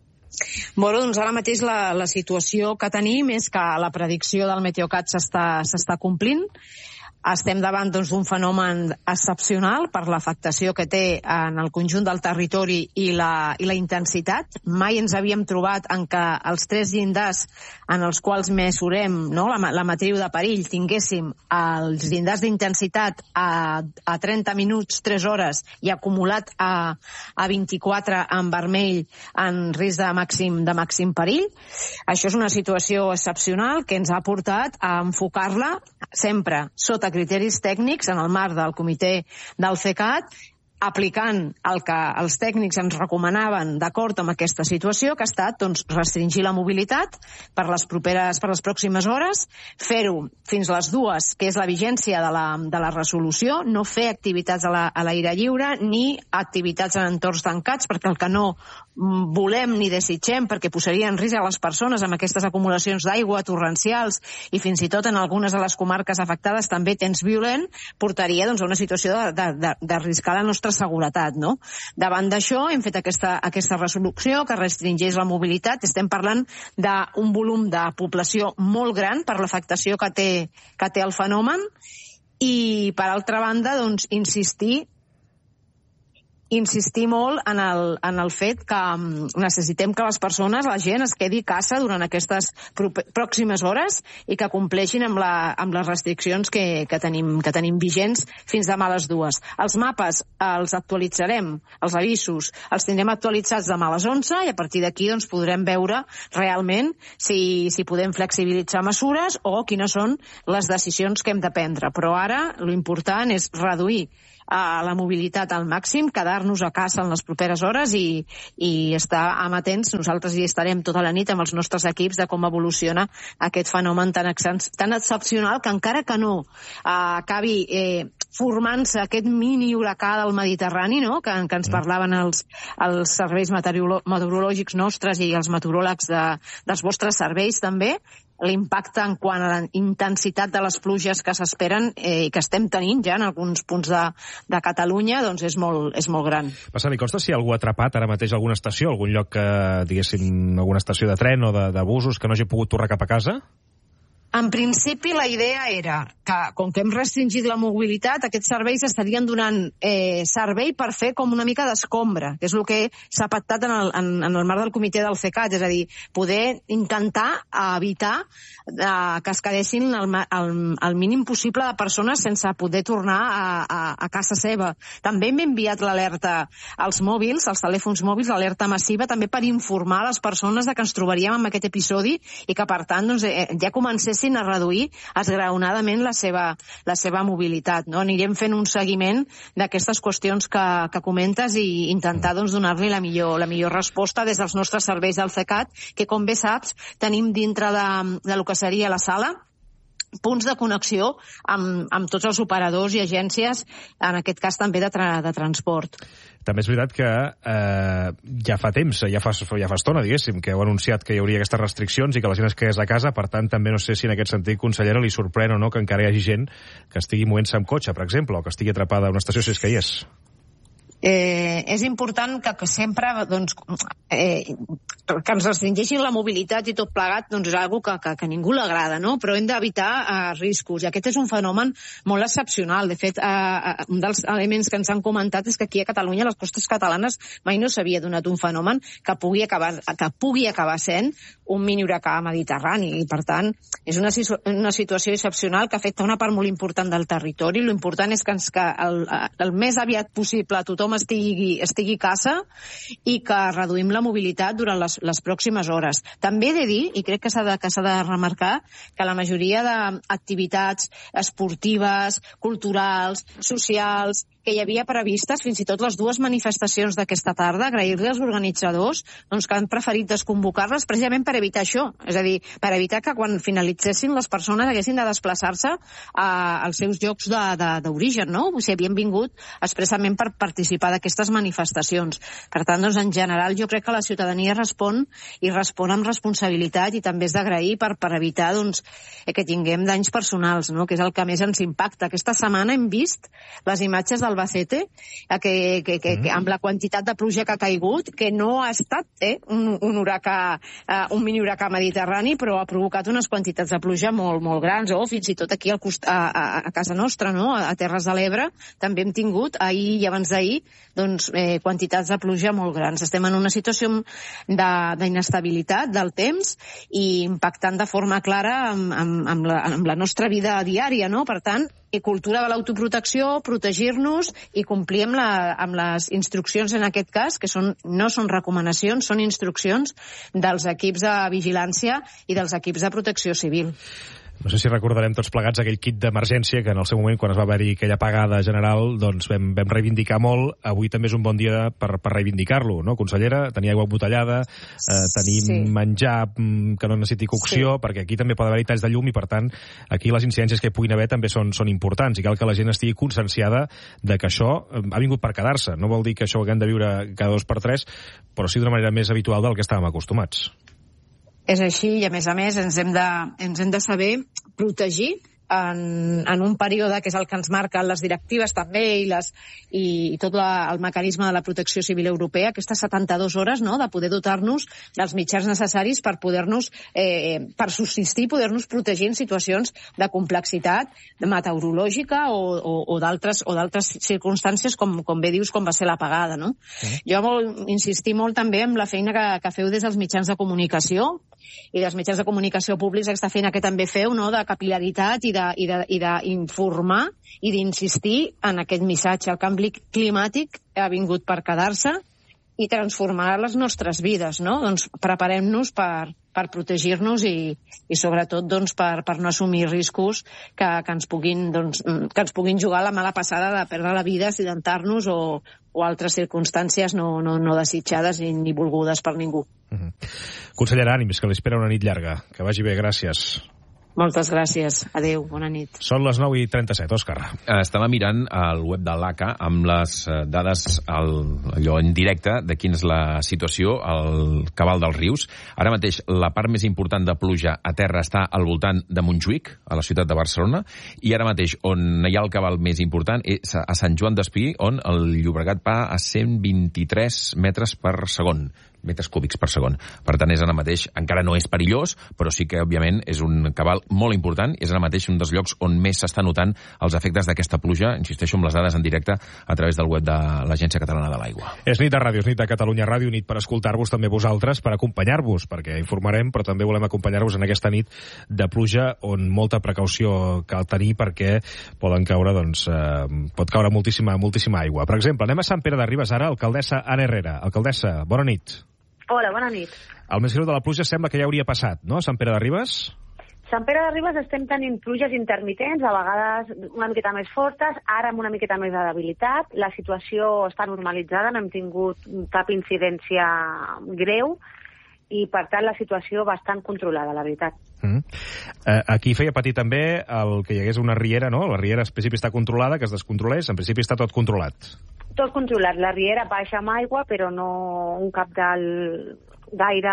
Bueno, doncs ara mateix la, la situació que tenim és que la predicció del Meteocat s'està s'està complint. Estem davant doncs, d'un fenomen excepcional per l'afectació que té en el conjunt del territori i la, i la intensitat. Mai ens havíem trobat en què els tres llindars en els quals mesurem, no, la, la matriu de perill, tinguéssim els llindars d'intensitat a, a trenta minuts, tres hores, i acumulat a, a vint-i-quatre en vermell en risc de màxim, de màxim perill. Això és una situació excepcional que ens ha portat a enfocar-la sempre sota criteris tècnics en el marc del comitè del CECAT aplicant el que els tècnics ens recomanaven d'acord amb aquesta situació, que ha estat doncs, restringir la mobilitat per les properes, per les pròximes hores, fer-ho fins les dues, que és la vigència de la, de la resolució, no fer activitats a la, a l'aire lliure ni activitats en entorns tancats, perquè el que no volem ni desitgem, perquè posaria en risc a les persones amb aquestes acumulacions d'aigua torrencials i fins i tot en algunes de les comarques afectades també temps violent, portaria doncs, a una situació de, de, de, de riscar la nostra seguretat, no? Davant d'això hem fet aquesta, aquesta resolució que restringeix la mobilitat. Estem parlant d'un volum de població molt gran per l'afectació que té, que té el fenomen i, per altra banda, doncs, insistir insistir molt en el, en el fet que necessitem que les persones, la gent, es quedi a casa durant aquestes pròximes hores i que compleixin amb, la, amb les restriccions que, que, tenim, que tenim vigents fins demà a les dues. Els mapes els actualitzarem, els avisos, els tindrem actualitzats demà a les onze i a partir d'aquí doncs, podrem veure realment si, si podem flexibilitzar mesures o quines són les decisions que hem de prendre. Però ara l'important és reduir a la mobilitat al màxim, quedar-nos a casa en les properes hores i, i estar amatents. Nosaltres hi estarem tota la nit amb els nostres equips de com evoluciona aquest fenomen tan, tan excepcional que encara que no eh, acabi eh, formant-se aquest mini huracà del Mediterrani, no? que, que ens parlaven els, els serveis meteorològics nostres i els meteoròlegs de, dels vostres serveis també, l'impacte en quant a la intensitat de les pluges que s'esperen eh, i que estem tenint ja en alguns punts de, de Catalunya, doncs és molt, és molt gran. Passa, li consta si hi ha algú atrapat ara mateix a alguna estació, algun lloc que, diguéssim, alguna estació de tren o de, de busos que no hagi pogut tornar cap a casa? En principi, la idea era que, com que hem restringit la mobilitat, aquests serveis estarien donant eh, servei per fer com una mica d'escombra, que és el que s'ha pactat en el, en, en el marc del comitè del CECAT, és a dir, poder intentar evitar eh, que es quedessin el, el, el mínim possible de persones sense poder tornar a, a, a casa seva. També hem enviat l'alerta als mòbils, als telèfons mòbils, l'alerta massiva, també per informar les persones de que ens trobaríem en aquest episodi i que, per tant, doncs, eh, ja comencés a reduir esgraonadament la seva, la seva mobilitat. No? Anirem fent un seguiment d'aquestes qüestions que, que comentes i intentar doncs, donar-li la millor, la millor resposta des dels nostres serveis del CECAT, que, com bé saps, tenim dintre de, de lo que seria la sala punts de connexió amb, amb tots els operadors i agències, en aquest cas també de, tra de transport. També és veritat que eh, ja fa temps, ja fa, ja fa estona, diguéssim, que heu anunciat que hi hauria aquestes restriccions i que la gent es quedés a casa, per tant, també no sé si en aquest sentit, consellera, li sorprèn o no que encara hi hagi gent que estigui movent-se amb cotxe, per exemple, o que estigui atrapada a una estació, si és que hi és. Eh, és important que, que sempre doncs, eh, que ens restringeixin la mobilitat i tot plegat doncs és una que, que, que a ningú l'agrada, no? Però hem d'evitar eh, riscos i aquest és un fenomen molt excepcional. De fet, eh, un dels elements que ens han comentat és que aquí a Catalunya, a les costes catalanes, mai no s'havia donat un fenomen que pugui acabar, que pugui acabar sent un mini huracà mediterrani i, per tant, és una, una situació excepcional que afecta una part molt important del territori. L'important és que, ens, que el, el més aviat possible tothom estigui, estigui a casa i que reduïm la mobilitat durant les, les pròximes hores. També he de dir, i crec que s'ha de, que s'ha de remarcar, que la majoria d'activitats esportives, culturals, socials, que hi havia previstes, fins i tot les dues manifestacions d'aquesta tarda, agrair-li als organitzadors doncs, que han preferit desconvocar-les precisament per evitar això, és a dir, per evitar que quan finalitzessin les persones haguessin de desplaçar-se a, als seus llocs d'origen, no? O sigui, havien vingut expressament per participar d'aquestes manifestacions. Per tant, doncs, en general, jo crec que la ciutadania respon i respon amb responsabilitat i també és d'agrair per, per evitar doncs, que tinguem danys personals, no? Que és el que més ens impacta. Aquesta setmana hem vist les imatges del Albacete, que, que, que, que amb la quantitat de pluja que ha caigut, que no ha estat eh, un, un huracà, uh, un mini huracà mediterrani, però ha provocat unes quantitats de pluja molt, molt grans, o fins i tot aquí al cost, a, a, a casa nostra, no? a Terres de l'Ebre, també hem tingut ahir i abans d'ahir doncs, eh, quantitats de pluja molt grans. Estem en una situació d'inestabilitat del temps i impactant de forma clara amb, amb, amb, la, amb la nostra vida diària, no? Per tant, i cultura de l'autoprotecció, protegir-nos i complir amb, la, amb les instruccions en aquest cas, que són, no són recomanacions, són instruccions dels equips de vigilància i dels equips de protecció civil. No sé si recordarem tots plegats aquell kit d'emergència que en el seu moment, quan es va haver-hi aquella apagada general, doncs vam, vam reivindicar molt. Avui també és un bon dia per, per reivindicar-lo, no, consellera? Tenir aigua embotellada, eh, tenir sí. menjar que no necessiti cocció, sí. perquè aquí també pot haver-hi talls de llum i, per tant, aquí les incidències que hi puguin haver també són, són importants i cal que la gent estigui conscienciada de que això ha vingut per quedar-se. No vol dir que això ho haguem de viure cada dos per tres, però sí d'una manera més habitual del que estàvem acostumats. És així i, a més a més, ens hem de, ens hem de saber protegir en, en un període que és el que ens marquen les directives també i, les, i, i tot la, el mecanisme de la protecció civil europea, aquestes setanta-dues hores, no?, de poder dotar-nos dels mitjans necessaris per poder-nos, eh, per subsistir, poder-nos protegir en situacions de complexitat meteorològica o, o, o d'altres o d'altres circumstàncies, com, com bé dius, com va ser l'apagada, no? Sí. Jo vol insistir molt també en la feina que, que feu des dels mitjans de comunicació i dels mitjans de comunicació públics, aquesta feina que també feu, no?, de capil·laritat i de i d'informar i d'insistir en aquest missatge. El canvi climàtic ha vingut per quedar-se i transformar les nostres vides, no? Doncs preparem-nos per, per protegir-nos i, i sobretot doncs, per, per no assumir riscos que, que, ens puguin, doncs, que ens puguin jugar la mala passada de perdre la vida, accidentar-nos o, o altres circumstàncies no, no, no desitjades ni, ni volgudes per ningú. Uh-huh. Consellera, ànims, que li espera una nit llarga. Que vagi bé, gràcies. Moltes gràcies. Adéu, bona nit. Són les nou i trenta-set, Òscar. Estava mirant al web de l'A C A amb les dades al, allò en directe de quina és la situació al cabal dels rius. Ara mateix la part més important de pluja a terra està al voltant de Montjuïc, a la ciutat de Barcelona, i ara mateix on hi ha el cabal més important és a Sant Joan d'Espí, on el Llobregat va a cent vint-i-tres metres per segon. metres cúbics per segon. Per tant, és ara mateix, encara no és perillós, però sí que, òbviament, és un cabal molt important, és ara mateix un dels llocs on més s'està notant els efectes d'aquesta pluja, insisteixo, amb les dades en directe a través del web de l'Agència Catalana de l'Aigua. És nit de ràdio, és nit de Catalunya Ràdio, nit per escoltar-vos també vosaltres, per acompanyar-vos, perquè informarem, però també volem acompanyar-vos en aquesta nit de pluja on molta precaució cal tenir perquè poden caure, doncs, eh, pot caure moltíssima, moltíssima aigua. Per exemple, anem a Sant Pere de Ribes ara, alcaldessa Anna Herrera. Alcaldessa, bona nit. Hola, bona nit. El més greu de la pluja sembla que ja hauria passat, no, a Sant Pere de Ribes? Sant Pere de Ribes estem tenint pluges intermitents, a vegades una miqueta més fortes, ara amb una miqueta més de debilitat. La situació està normalitzada, no hem tingut cap incidència greu i, per tant, la situació bastant controlada, la veritat. Mm. Eh, aquí feia patir també el que hi hagués una riera, no? La riera, en principi, està controlada, que es descontrolés, en principi està tot controlat. Tot controlat. La riera baixa amb aigua, però no un cabdal gaire,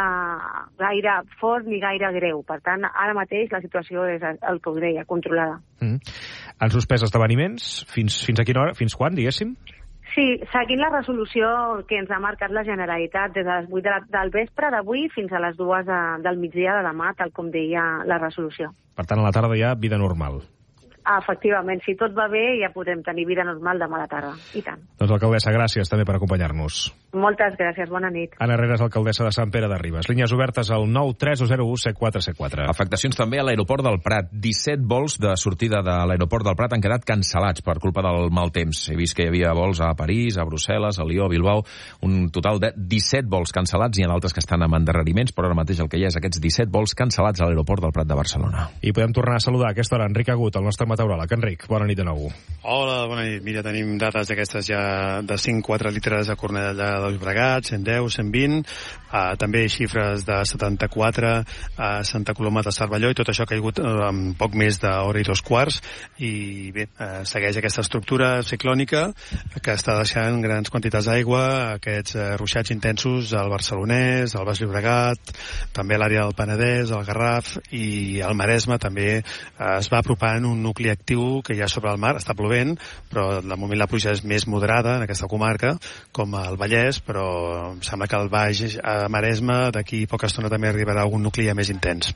gaire fort ni gaire greu. Per tant, ara mateix la situació és el que us deia, controlada. Mm. Han suspès esdeveniments? Fins, fins a quina hora? Fins quan, diguéssim? Sí, seguint la resolució que ens ha marcat la Generalitat des de les vuit de la, del vespre d'avui fins a les dues de, del migdia de demà, tal com deia la resolució. Per tant, a la tarda hi ha vida normal. Efectivament, si tot va bé ja podem tenir vida normal demà a la tarda, i tant. Doncs alcaldessa, gràcies també per acompanyar-nos. Moltes gràcies, bona nit. Anna Herrera és alcaldessa de Sant Pere de Ribes. Línies obertes al nou tres zero u set quatre set quatre. Afectacions també a l'aeroport del Prat. disset vols de sortida de l'aeroport del Prat han quedat cancel·lats per culpa del mal temps. He vist que hi havia vols a París, a Brussel·les, a Lió, a Bilbao, un total de disset vols cancel·lats, i en altres que estan amb endarreriments, però ara mateix el que hi ha és aquests disset vols cancel·lats a l'aeroport del Prat de Barcelona. I podem tornar a saludar a aquesta hora Enric Agut, el nostre meteoròleg. Enric, bona nit de nou. Hola, bona nit. Mira, tenim dades d'aquestes ja de cinc a quatre litres a Cornellà de Llobregat, cent deu, cent vint, uh, també xifres de setanta-quatre a Santa Coloma de Cervelló, i tot això ha caigut uh, en poc més d'hora i dos quarts, i bé, uh, segueix aquesta estructura ciclònica que està deixant grans quantitats d'aigua, aquests uh, ruixats intensos al Barcelonès, al Baix Llobregat, també a l'àrea del Penedès, al Garraf i al Maresme també uh, es va apropant un nucli actiu que hi ha sobre el mar, està plovent, però de moment la pluja és més moderada en aquesta comarca, com al Vallès, però em sembla que al Baix a Maresme d'aquí a poca estona també arribarà algun nucli ja més intens.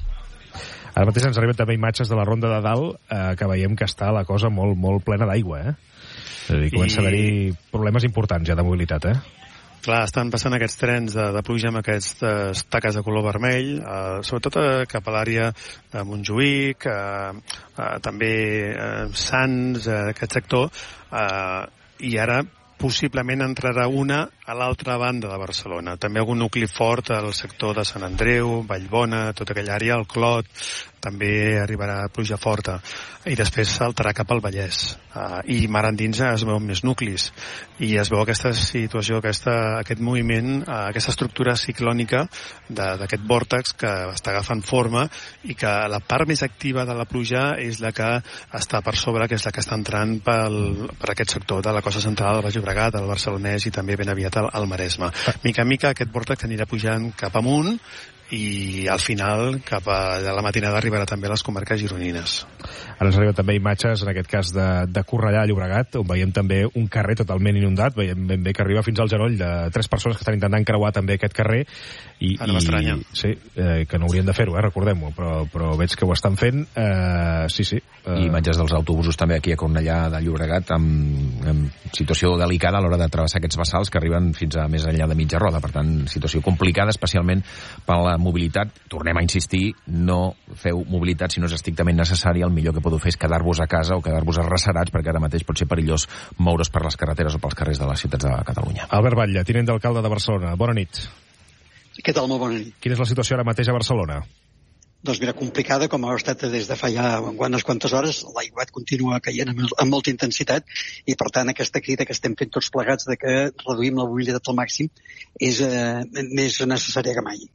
Ara mateix ens arriben també imatges de la Ronda de Dalt, eh, que veiem que està la cosa molt, molt plena d'aigua, eh? És a dir, comença I... a haver-hi problemes importants ja de mobilitat, eh? Clar, estan passant aquests trens de, de pluja amb aquestes taques de color vermell, eh, sobretot eh, cap a l'àrea de Montjuïc, eh, eh, també eh, Sants, eh, aquest sector, eh, i ara possiblement entrarà una a l'altra banda de Barcelona. També algun nucli fort al sector de Sant Andreu, Vallbona, tota aquella àrea, el Clot, també arribarà pluja forta. I després saltarà cap al Vallès. Uh, I mar endins es veuen més nuclis. I es veu aquesta situació, aquesta, aquest moviment, uh, aquesta estructura ciclònica d'aquest vòrtex que està agafant forma i que la part més activa de la pluja és la que està per sobre, que és la que està entrant pel, per aquest sector de la costa central del Baix Llobregat, el Barcelonès i també ben aviat al, al Maresme. Mica en mica aquest vòrtex anirà pujant cap amunt i al final cap a la matinada arribarà també a les comarques gironines. Ara ens arriben també imatges, en aquest cas de, de Cornellà a Llobregat, on veiem també un carrer totalment inundat, veiem ben bé que arriba fins al genoll de tres persones que estan intentant creuar també aquest carrer i, ah, no m'estranya. Sí, eh, que no haurien de fer-ho, eh, recordem-ho, però, però veig que ho estan fent. Eh, sí, sí. Eh... I imatges dels autobusos també aquí a Cornellà de Llobregat amb, amb situació delicada a l'hora de travessar aquests bassals que arriben fins a més enllà de mitja roda. Per tant, situació complicada, especialment per la mobilitat. Tornem a insistir, no feu mobilitat si no és estrictament necessari. El millor que podeu fer és quedar-vos a casa o quedar-vos arrecerats, perquè ara mateix pot ser perillós moure's per les carreteres o pels carrers de les ciutats de Catalunya. Albert Batlle, tinent d'alcalde de Barcelona. Bona nit. Què tal? Molt bona nit. Quina és la situació ara mateix a Barcelona? Doncs mira, complicada, com ha estat des de fa ja unes quantes hores. L'aiguat continua caient amb, amb molta intensitat i, per tant, aquesta crida que estem fent tots plegats de que reduïm la mobilitat al màxim és eh, més necessària que mai.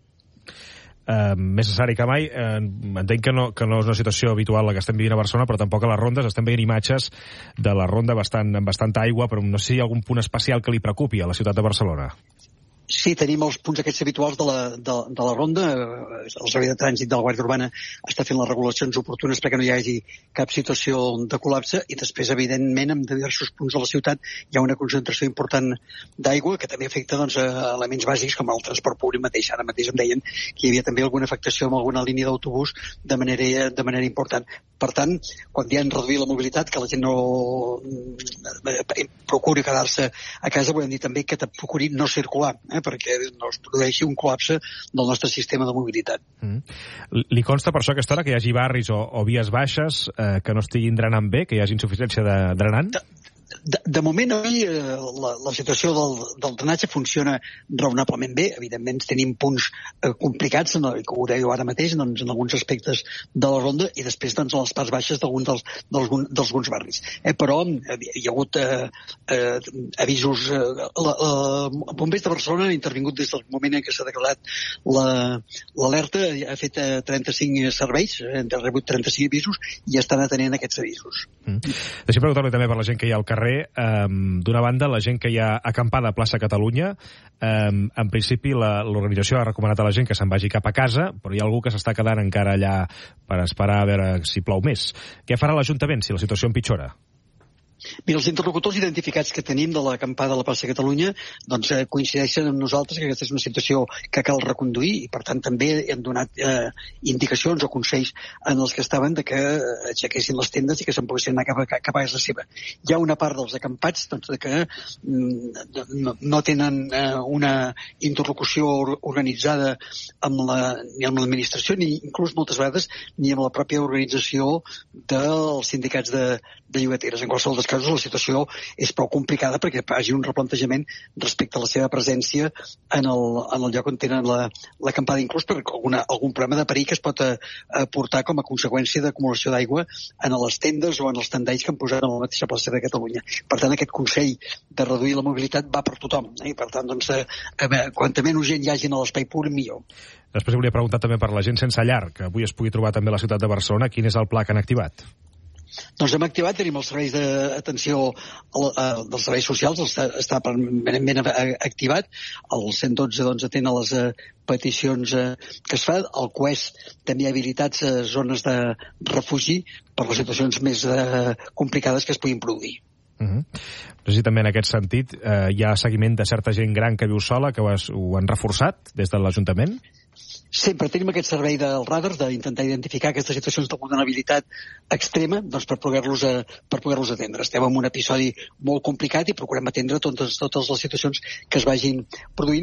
Uh, més necessari que mai. Uh, entenc que no, que no és una situació habitual la que estem vivint a Barcelona, però tampoc a les rondes. Estem veient imatges de la ronda bastant, amb bastanta aigua, però no sé si hi ha algun punt especial que li preocupi a la ciutat de Barcelona. Sí, tenim els punts aquests habituals de la, de, de la ronda. El Servei de Trànsit de la Guàrdia Urbana està fent les regulacions oportunes perquè no hi hagi cap situació de col·lapse i després, evidentment, en diversos punts de la ciutat hi ha una concentració important d'aigua que també afecta doncs, a elements bàsics com el transport públic mateix. Ara mateix em deien que hi havia també alguna afectació amb alguna línia d'autobús de manera, de manera important. Per tant, quan diem reduir la mobilitat, que la gent no procuri quedar-se a casa, volem dir també que procuri no circular, eh? Perquè no es produeixi un col·lapse del nostre sistema de mobilitat. Mm. Li consta per això aquesta hora que hi hagi barris o, o vies baixes eh, que no estiguin drenant bé, que hi hagi insuficiència de drenant? De, de, de moment, avui, eh, la, la situació del, del drenatge funciona raonablement bé. Evidentment, tenim punts eh, complicats, en el, que ho dèieu ara mateix, doncs, en alguns aspectes de la ronda i després doncs, a les parts baixes d'alguns dels, dels, d'alguns barris. Eh, però eh, hi ha hagut eh, eh, avisos. Eh, la, la, Bombers de Barcelona han intervingut des del moment en què s'ha declarat l'alerta, la, ha fet eh, trenta-cinc serveis, eh, han rebut trenta-cinc avisos i estan atenent aquests avisos. Mm. Deixa'm preguntar-li també per la gent que hi ha al carrer. Um, d'una banda, la gent que hi ha acampada a plaça Catalunya, um, en principi l'organització ha recomanat a la gent que se'n vagi cap a casa, però hi ha algú que s'està quedant encara allà per esperar a veure si plou més. Què farà l'Ajuntament si la situació empitjora? Mira, els interlocutors identificats que tenim de l'acampada a la plaça Catalunya doncs, eh, coincideixen amb nosaltres que aquesta és una situació que cal reconduir i, per tant, també hem donat eh, indicacions o consells en els que estaven de que aixequessin les tendes i que se'n poguessin anar cap a, cap a casa seva. Hi ha una part dels acampats doncs, de que mm, no, no tenen eh, una interlocució organitzada amb la, ni amb l'administració ni inclús moltes vegades ni amb la pròpia organització dels sindicats de, de llogateres. En qualsevol dels casos la situació és prou complicada perquè hi hagi un replantejament respecte a la seva presència en el, en el lloc on tenen l'acampada, inclús per alguna, algun problema de perill que es pot aportar com a conseqüència d'acumulació d'aigua en les tendes o en els tendalls que han posat a la mateixa plaça de Catalunya. Per tant, aquest consell de reduir la mobilitat va per tothom. Eh? I per tant, doncs, eh, quanta menys gent hi hagi a l'espai públic, millor. Després volia preguntar també per la gent sense llar, que avui es pugui trobar també a la ciutat de Barcelona. Quin és el pla que han activat? Doncs hem activat, tenim els serveis d'atenció dels serveis socials, està, està permanentment activat, el cent dotze doncs, atén a les peticions que es fa, el Q E S també ha habilitats zones de refugi per les situacions més complicades que es puguin produir. Uh-huh. No sé si també en aquest sentit eh, hi ha seguiment de certa gent gran que viu sola, que ho, has, ho han reforçat des de l'Ajuntament? Sempre tenim aquest servei dels radars d'intentar identificar aquestes situacions de vulnerabilitat extrema doncs per poder-los per poder-los atendre. Estem en un episodi molt complicat i procurem atendre totes, totes les situacions que es vagin produint.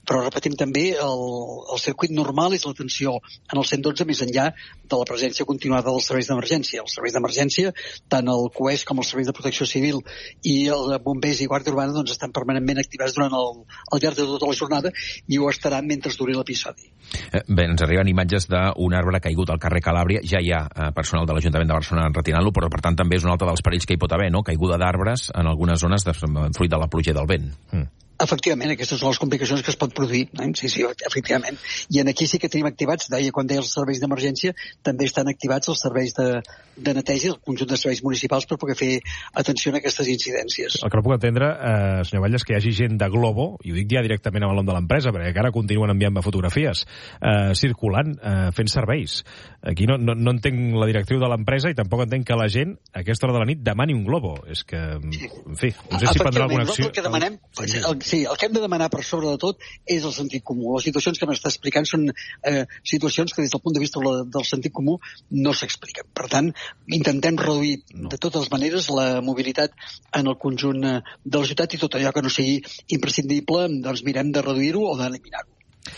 Però repetim també, el, el circuit normal és l'atenció en el cent dotze més enllà de la presència continuada dels serveis d'emergència. Els serveis d'emergència, tant el C U E S com els serveis de protecció civil i els bombers i guàrdia urbana doncs, estan permanentment activats durant el, el llarg de tota la jornada i ho estaran mentre duri l'episodi. Bé, ens arriben imatges d'un arbre caigut al carrer Calàbria. Ja hi ha eh, personal de l'Ajuntament de Barcelona retirant-lo, però per tant també és un altre dels perills que hi pot haver, no? Caiguda d'arbres en algunes zones de, fruit de la pluja i del vent. Mm. Efectivament, aquestes són les complicacions que es pot produir. Eh? Sí, sí, efectivament. I en aquí sí que tenim activats, deia, quan deia els serveis d'emergència, també estan activats els serveis de, de neteja, el conjunt de serveis municipals per poder fer atenció a aquestes incidències. El que no puc entendre, eh, senyor Batlle, és que hi hagi gent de Globo, i ho dic ja directament amb el nom de l'empresa, perquè encara continuen enviant-me fotografies, eh, circulant, eh, fent serveis. Aquí no, no, no entenc la directriu de l'empresa i tampoc entenc que la gent, a aquesta hora de la nit, demani un Globo. És que, en fi, no sé si prendrà alguna acció. El que demanem, el, Sí, el que hem de demanar per sobre de tot és el sentit comú. Les situacions que m'està explicant són eh, situacions que des del punt de vista la, del sentit comú no s'expliquen. Per tant, intentem reduir no. de totes maneres la mobilitat en el conjunt eh, de la ciutat i tot allò que no sigui imprescindible, doncs mirem de reduir-ho o d'eliminar-ho.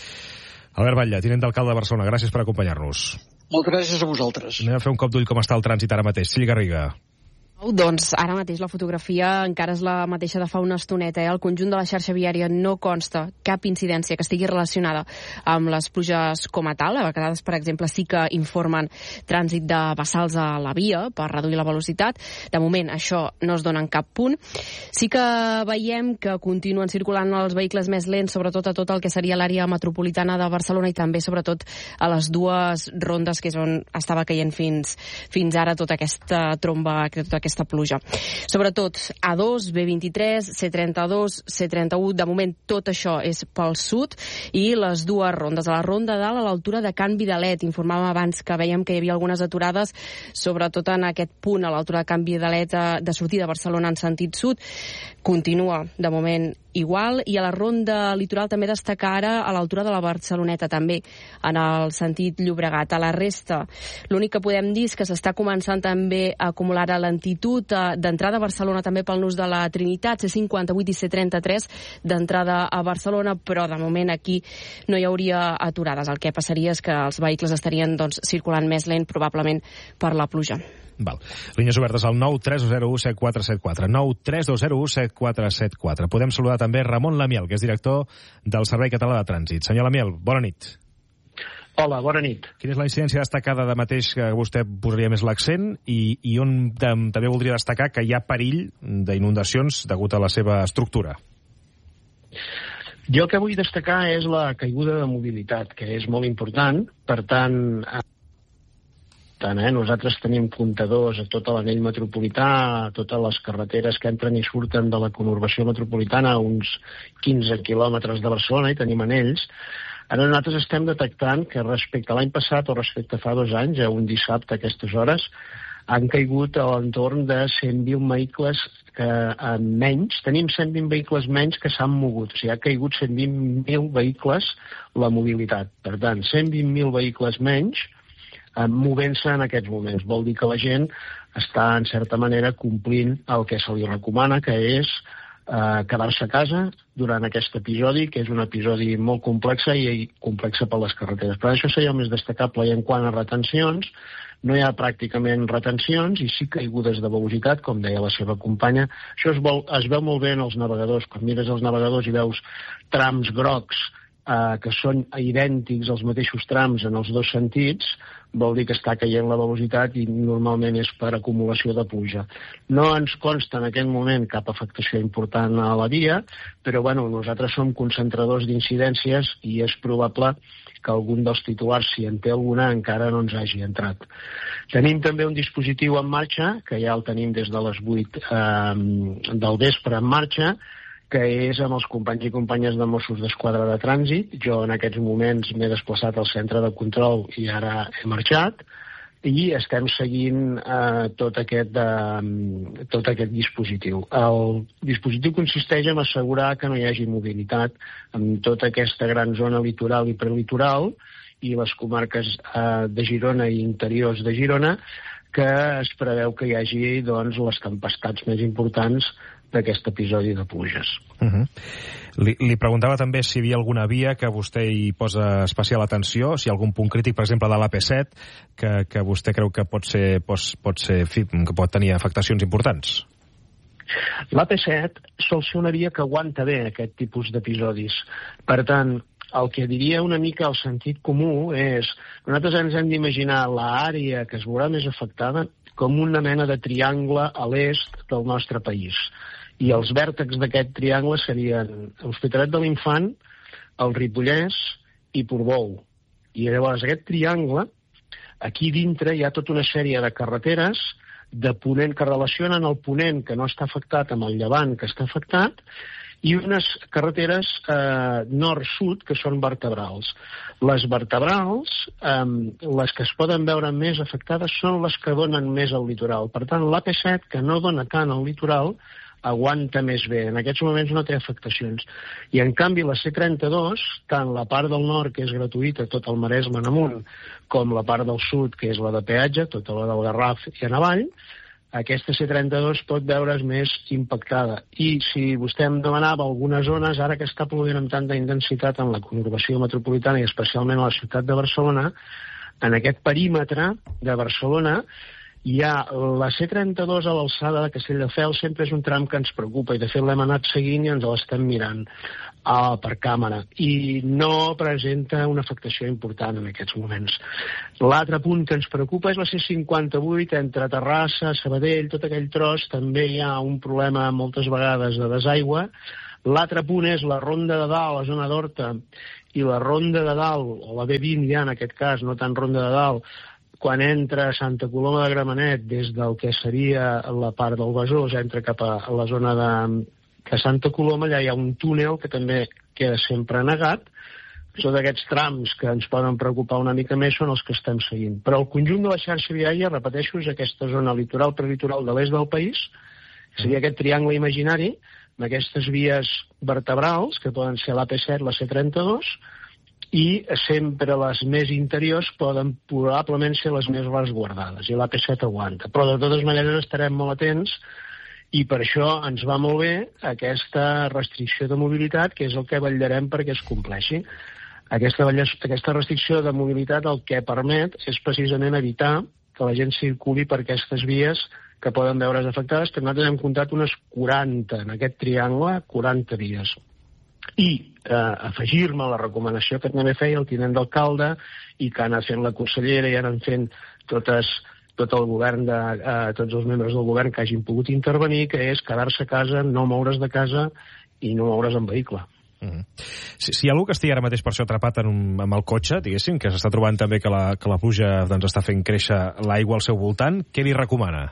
Albert Batlle, tinent d'alcalde de Barcelona, gràcies per acompanyar-nos. Moltes gràcies a vosaltres. Anem a fer un cop d'ull com està el trànsit ara mateix. Cili Garriga. Doncs ara mateix la fotografia encara és la mateixa de fa una estoneta. Eh? El conjunt de la xarxa viària no consta cap incidència que estigui relacionada amb les pluges com a tal. A vegades, per exemple, sí que informen trànsit de bassals a la via per reduir la velocitat. De moment, això no es dona en cap punt. Sí que veiem que continuen circulant els vehicles més lents, sobretot a tot el que seria l'àrea metropolitana de Barcelona i també, sobretot, a les dues rondes que és on estava caient fins, fins ara tota aquesta tromba, tota aquesta aquesta pluja. Sobretot A dos, B vint-i-tres, C trenta-dos, C trenta-u, de moment tot això és pel sud i les dues rondes. A la ronda dalt, a l'altura de Can Vidalet, informàvem abans que veiem que hi havia algunes aturades, sobretot en aquest punt, a l'altura de Can Vidalet de sortida de Barcelona en sentit sud. Continua, de moment, igual, i a la ronda litoral també destacar ara a l'altura de la Barceloneta, també en el sentit Llobregat. A la resta, l'únic que podem dir és que s'està començant també a acumular a lentitud d'entrada a Barcelona també pel nus de la Trinitat, C cinquanta-vuit i C trenta-tres d'entrada a Barcelona, però de moment aquí no hi hauria aturades. El que passaria és que els vehicles estarien doncs, circulant més lent, probablement per la pluja. Val. Línies obertes al nou tres dos zero u set quatre set quatre. nou tres dos zero u set quatre set quatre. Podem saludar també Ramon Lamiel, que és director del Servei Català de Trànsit. Senyor Lamiel, bona nit. Hola, bona nit. Quina és la incidència destacada de mateix que vostè posaria més l'accent i, i on de, també voldria destacar que hi ha perill d'inundacions degut a la seva estructura? Jo el que vull destacar és la caiguda de mobilitat, que és molt important. Per tant, Tant, eh? Nosaltres tenim comptadors a tot l'anell metropolità, a totes les carreteres que entren i surten de la conurbació metropolitana, a uns quinze quilòmetres de Barcelona, i tenim anells. Ara nosaltres estem detectant que respecte a l'any passat o respecte a fa dos anys, a un dissabte a aquestes hores, han caigut a l'entorn de cent vint vehicles que, en menys. Tenim cent vint vehicles menys que s'han mogut. O sigui, ha caigut cent vint mil vehicles la mobilitat. Per tant, cent vint mil vehicles menys movent-se en aquests moments. Vol dir que la gent està, en certa manera, complint el que se li recomana, que és eh, quedar-se a casa durant aquest episodi, que és un episodi molt complex i complex per les carreteres. Per això seria el més destacable. I en quant a retencions, no hi ha pràcticament retencions i sí caigudes de velocitat, com deia la seva companya. Això es, vol, es veu molt bé en els navegadors. Quan mires els navegadors i veus trams grocs eh, que són idèntics als mateixos trams en els dos sentits, vol dir que està caient la velocitat i normalment és per acumulació de pluja. No ens consta en aquest moment cap afectació important a la via, però bueno, nosaltres som concentradors d'incidències i és probable que algun dels titulars, si en té alguna, encara no ens hagi entrat. Tenim també un dispositiu en marxa, que ja el tenim des de les vuit eh, del vespre en marxa, que és amb els companys i companyes de Mossos d'Esquadra de Trànsit. Jo en aquests moments m'he desplaçat al centre de control i ara he marxat, i estem seguint eh, tot, aquest, eh, tot aquest dispositiu. El dispositiu consisteix en assegurar que no hi hagi mobilitat en tota aquesta gran zona litoral i prelitoral i les comarques eh, de Girona i interiors de Girona, que es preveu que hi hagi doncs, les tempestats més importants d'aquest episodi de pluges. Uh-huh. Li, li preguntava també si hi havia alguna via que vostè hi posa especial atenció, si hi ha algun punt crític, per exemple, de l'A P set, que, que vostè creu que pot ser, pot, pot ser, que pot tenir afectacions importants. L'A P set sol ser una via que aguanta bé aquest tipus d'episodis. Per tant, el que diria una mica el sentit comú és nosaltres ens hem d'imaginar l'àrea que es veurà més afectada com una mena de triangle a l'est del nostre país. I els vèrtexs d'aquest triangle serien l'Hospitalet de l'Infant, el Ripollès i Portbou. I llavors aquest triangle, aquí dintre hi ha tota una sèrie de carreteres de ponent que relacionen el ponent que no està afectat amb el llevant que està afectat, i unes carreteres eh, nord-sud que són vertebrals. Les vertebrals, eh, les que es poden veure més afectades, són les que donen més al litoral. Per tant, l'A P set, que no dona tant al litoral, aguanta més bé. En aquests moments no té afectacions. I, en canvi, la C trenta-dos, tant la part del nord, que és gratuïta, tot el Maresme en amunt, com la part del sud, que és la de peatge, tota la del Garraf i en avall, aquesta C trenta-dos pot veure's més impactada. I si vostè em demanava algunes zones, ara que està plovent amb tanta intensitat en la conurbació metropolitana i especialment a la ciutat de Barcelona, en aquest perímetre de Barcelona hi ha la C trenta-dos a l'alçada de Castelldefels, sempre és un tram que ens preocupa i de fet l'hem anat seguint i ens l'estem mirant uh, per càmera i no presenta una afectació important en aquests moments. L'altre punt que ens preocupa és la C cinquanta-vuit entre Terrassa, Sabadell, tot aquell tros, també hi ha un problema moltes vegades de desaigua. L'altre punt és la Ronda de Dalt, la zona d'Horta, i la Ronda de Dalt, o la B vint ja en aquest cas, no tant Ronda de Dalt, quan entra a Santa Coloma de Gramenet des del que seria la part del Besòs, entra cap a la zona de, de Santa Coloma, allà hi ha un túnel que també queda sempre negat. Són aquests trams que ens poden preocupar una mica més, són els que estem seguint. Però el conjunt de la xarxa viària, repeteixo, és aquesta zona litoral prelitoral de l'est del país, que seria aquest triangle imaginari, amb aquestes vies vertebrals, que poden ser l'A P set, la C trenta-dos, i sempre les més interiors poden probablement ser les més resguardades, i l'A P set aguanta. Però de totes maneres estarem molt atents i per això ens va molt bé aquesta restricció de mobilitat, que és el que vetllarem perquè es compleixi. Aquesta, aquesta restricció de mobilitat el que permet és precisament evitar que la gent circuli per aquestes vies que poden veure's afectades, que nosaltres hem comptat unes quaranta en aquest triangle, quaranta vies. I eh, afegir-me a la recomanació que també feia el tinent d'alcalde i que ha anat fent la consellera i han anat fent totes, tot el govern de, eh, tots els membres del govern que hagin pogut intervenir, que és quedar-se a casa, no moure's de casa i no moure's en vehicle. Mm. Si, si hi ha algú que estigui ara mateix per això atrapat en un, amb el cotxe, diguéssim, que s'està trobant també que la, que la pluja doncs, està fent créixer l'aigua al seu voltant, què li recomana?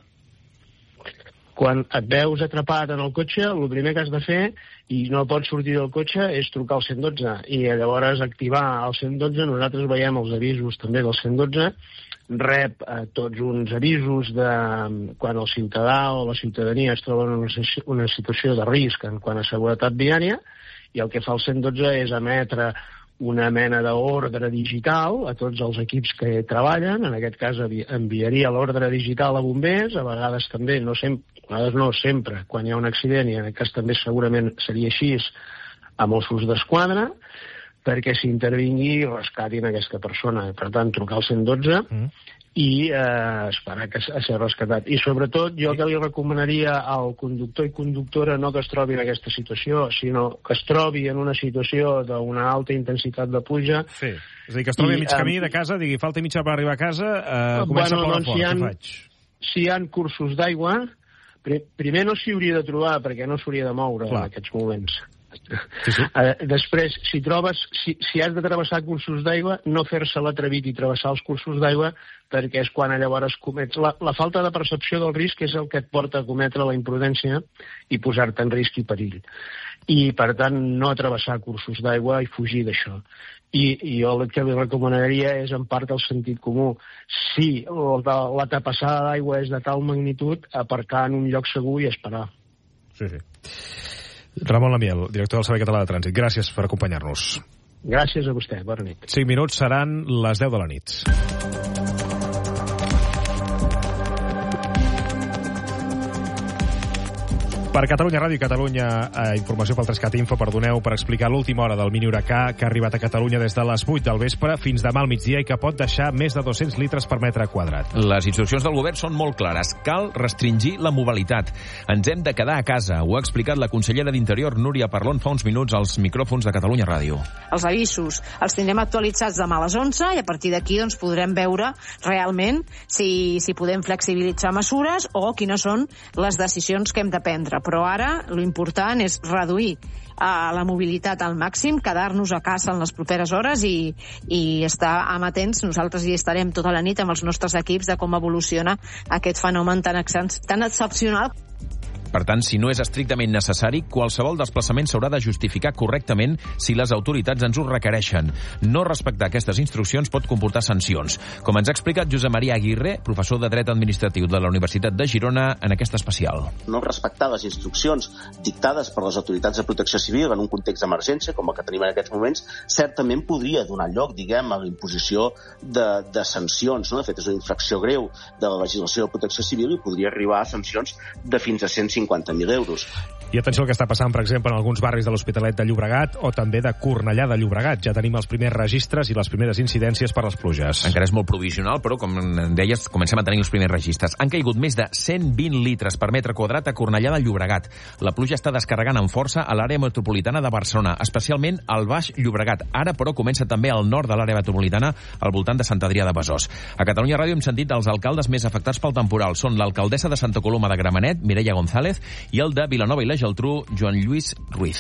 Quan et veus atrapat en el cotxe, el primer que has de fer, i no pots sortir del cotxe, és trucar al cent dotze. I llavors activar el cent dotze, nosaltres veiem els avisos també del cent dotze, rep eh, tots uns avisos de quan el ciutadà o la ciutadania es troba en una, una situació de risc en quant a seguretat viària, i el que fa el cent dotze és emetre una mena d'ordre digital a tots els equips que treballen. En aquest cas enviaria l'ordre digital a bombers, a vegades també, no sempre, a vegades no sempre, quan hi ha un accident, i en aquest cas també segurament seria així, a Mossos d'Esquadra, perquè s'intervingui i rescatin aquesta persona. Per tant, trucar al cent dotze mm. i eh, esperar que a ser rescatat. I sobretot jo que li recomanaria al conductor i conductora no que es trobi en aquesta situació, sinó que es trobi en una situació d'una alta intensitat de pluja. Sí, és a dir, que es trobi I, a mig camí de casa, digui, falta mitja per arribar a casa, eh, comença bueno, a ploure doncs, fort, si han, què faig? Si hi ha cursos d'aigua, primer no s'hi hauria de trobar perquè no s'hauria de moure Clar. en aquests moments. Sí, sí. Uh, després, si trobes, si, si has de travessar cursos d'aigua, no fer-se l'atrevit i travessar els cursos d'aigua, perquè és quan llavors comets... La, la falta de percepció del risc és el que et porta a cometre la imprudència i posar-te en risc i perill. I, per tant, no travessar cursos d'aigua i fugir d'això. I, I jo el que li recomanaria és, en part, el sentit comú. Si la, la tapassada d'aigua és de tal magnitud, aparcar en un lloc segur i esperar. Sí, sí. Ramon Lamiel, director del Servei Català de Trànsit, gràcies per acompanyar-nos. Gràcies a vostè, bona nit. cinc minuts seran les deu de la nit. Per Catalunya Ràdio i Catalunya eh, Informació pel Trescat Info, perdoneu, per explicar l'última hora del mini huracà que ha arribat a Catalunya des de les vuit del vespre fins demà al migdia i que pot deixar més de dos-cents litres per metre quadrat. Les instruccions del govern són molt clares. Cal restringir la mobilitat. Ens hem de quedar a casa. Ho ha explicat la consellera d'Interior, Núria Parlon, fa uns minuts als micròfons de Catalunya Ràdio. Els avisos els tindrem actualitzats demà a les onze i a partir d'aquí doncs, podrem veure realment si, si podem flexibilitzar mesures o quines són les decisions que hem de prendre. Però ara l'important és reduir a la mobilitat al màxim, quedar-nos a casa en les properes hores i, i estar amatents. Nosaltres hi estarem tota la nit amb els nostres equips de com evoluciona aquest fenomen tan, tan excepcional. Per tant, si no és estrictament necessari, qualsevol desplaçament s'haurà de justificar correctament si les autoritats ens ho requereixen. No respectar aquestes instruccions pot comportar sancions. Com ens ha explicat Josep Maria Aguirre, professor de Dret Administratiu de la Universitat de Girona, en aquesta especial. No respectar les instruccions dictades per les autoritats de protecció civil en un context d'emergència, com el que tenim en aquests moments, certament podria donar lloc, diguem, a la imposició de, de sancions. No? De fet, és una infracció greu de la legislació de protecció civil i podria arribar a sancions de fins a cent cinquanta mil euros. I atenció al que està passant, per exemple, en alguns barris de l'Hospitalet de Llobregat o també de Cornellà de Llobregat. Ja tenim els primers registres i les primeres incidències per les pluges. Encara és molt provisional, però, com deies, comencem a tenir els primers registres. Han caigut més de cent vint litres per metre quadrat a Cornellà de Llobregat. La pluja està descarregant amb força a l'àrea metropolitana de Barcelona, especialment al Baix Llobregat. Ara, però, comença també al nord de l'àrea metropolitana, al voltant de Sant Adrià de Besòs. A Catalunya Ràdio hem sentit els alcaldes més afectats pel temporal. Són l'alcaldessa de Santa Coloma de Gramenet, Mireia González, i el de Vilanova i la Geltrú, Joan Lluís Ruiz.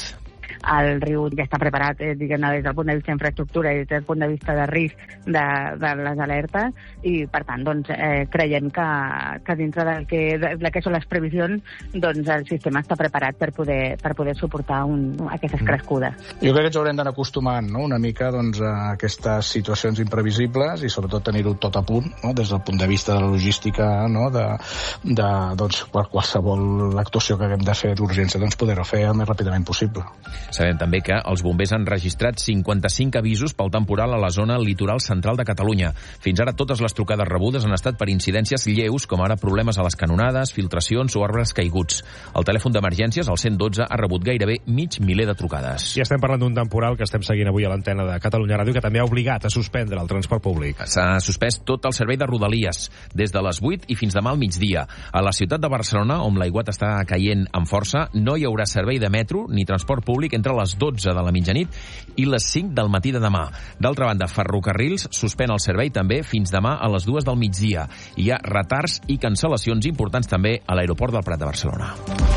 El riu ja està preparat, eh, diguem-ne, des del punt de vista d'infraestructura i des del punt de vista de risc de, de les alertes i, per tant, doncs, eh, creiem que, que dintre del que, de que són les previsions, doncs el sistema està preparat per poder, per poder suportar un, aquestes crescudes. Jo crec que ens haurem d'anar acostumant, no?, una mica doncs, a aquestes situacions imprevisibles i sobretot tenir-ho tot a punt, no?, des del punt de vista de la logística, no?, de, de doncs, qualsevol actuació que haguem de fer d'urgència, doncs poder-ho fer el més ràpidament possible. Sabem també que els bombers han registrat cinquanta-cinc avisos pel temporal a la zona litoral central de Catalunya. Fins ara totes les trucades rebudes han estat per incidències lleus, com ara problemes a les canonades, filtracions o arbres caiguts. El telèfon d'emergències, el cent dotze, ha rebut gairebé mig miler de trucades. I estem parlant d'un temporal que estem seguint avui a l'antena de Catalunya Ràdio, que també ha obligat a suspendre el transport públic. S'ha suspès tot el servei de Rodalies, des de les vuit i fins demà al migdia. A la ciutat de Barcelona, on l'aiguat està caient amb força, no hi haurà servei de metro ni transport públic entre les dotze de la mitjanit i les cinc del matí de demà. D'altra banda, Ferrocarrils suspèn el servei també fins demà a les dues del migdia. Hi ha retards i cancel·lacions importants també a l'aeroport del Prat de Barcelona.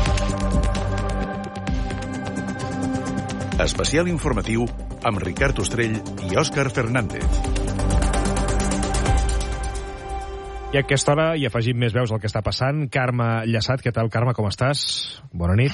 Especial informatiu amb Ricard Ostrell i Òscar Fernández. I a aquesta hora hi afegim més veus al que està passant. Carme Llaçat, què tal, Carme, com estàs? Bona nit.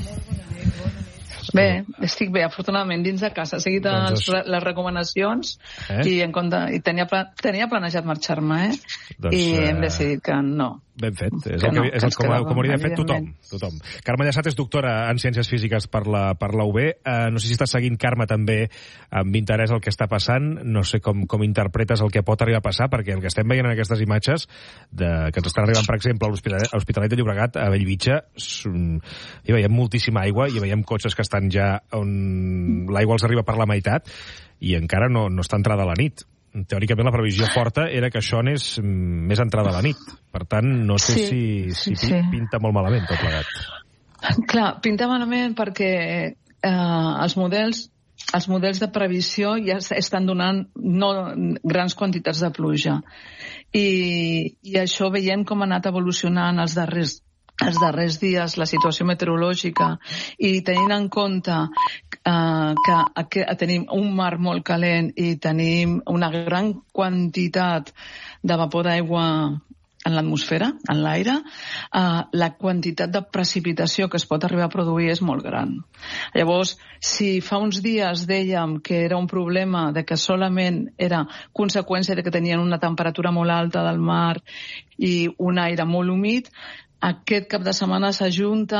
Bé, estic bé, afortunadament, dins de casa. He seguit doncs els, les recomanacions eh? i, en compte, i tenia, tenia planejat marxar-me, eh? Doncs, I hem decidit que no. Ben fet. És el, que, no, és el com, com hauria fet tothom. tothom. Carme Llaçat és doctora en Ciències Físiques per la, per la U B. Uh, no sé si estàs seguint, Carme, també amb interès el que està passant. No sé com, com interpretes el que pot arribar a passar, perquè el que estem veient en aquestes imatges de, que ens estan arribant, per exemple, a l'Hospitalet de Llobregat, a Bellvitge, hi veiem moltíssima aigua, hi veiem cotxes que estan ja on l'aigua els arriba per la meitat i encara no, no està entrada a la nit. Teòricament la previsió forta era que això anés més entrada a la nit. Per tant, no sé sí, si, si sí, sí. pinta molt malament tot plegat. Clar, pinta malament perquè eh, els models els models de previsió ja estan donant no grans quantitats de pluja. I, i això veiem com ha anat evolucionant els darrers els darrers dies la situació meteorològica i tenint en compte uh, que, que tenim un mar molt calent i tenim una gran quantitat de vapor d'aigua en l'atmosfera, en l'aire, uh, la quantitat de precipitació que es pot arribar a produir és molt gran. Llavors, si fa uns dies dèiem que era un problema de que solament era conseqüència de que tenien una temperatura molt alta del mar i un aire molt humit, aquest cap de setmana s'ajunta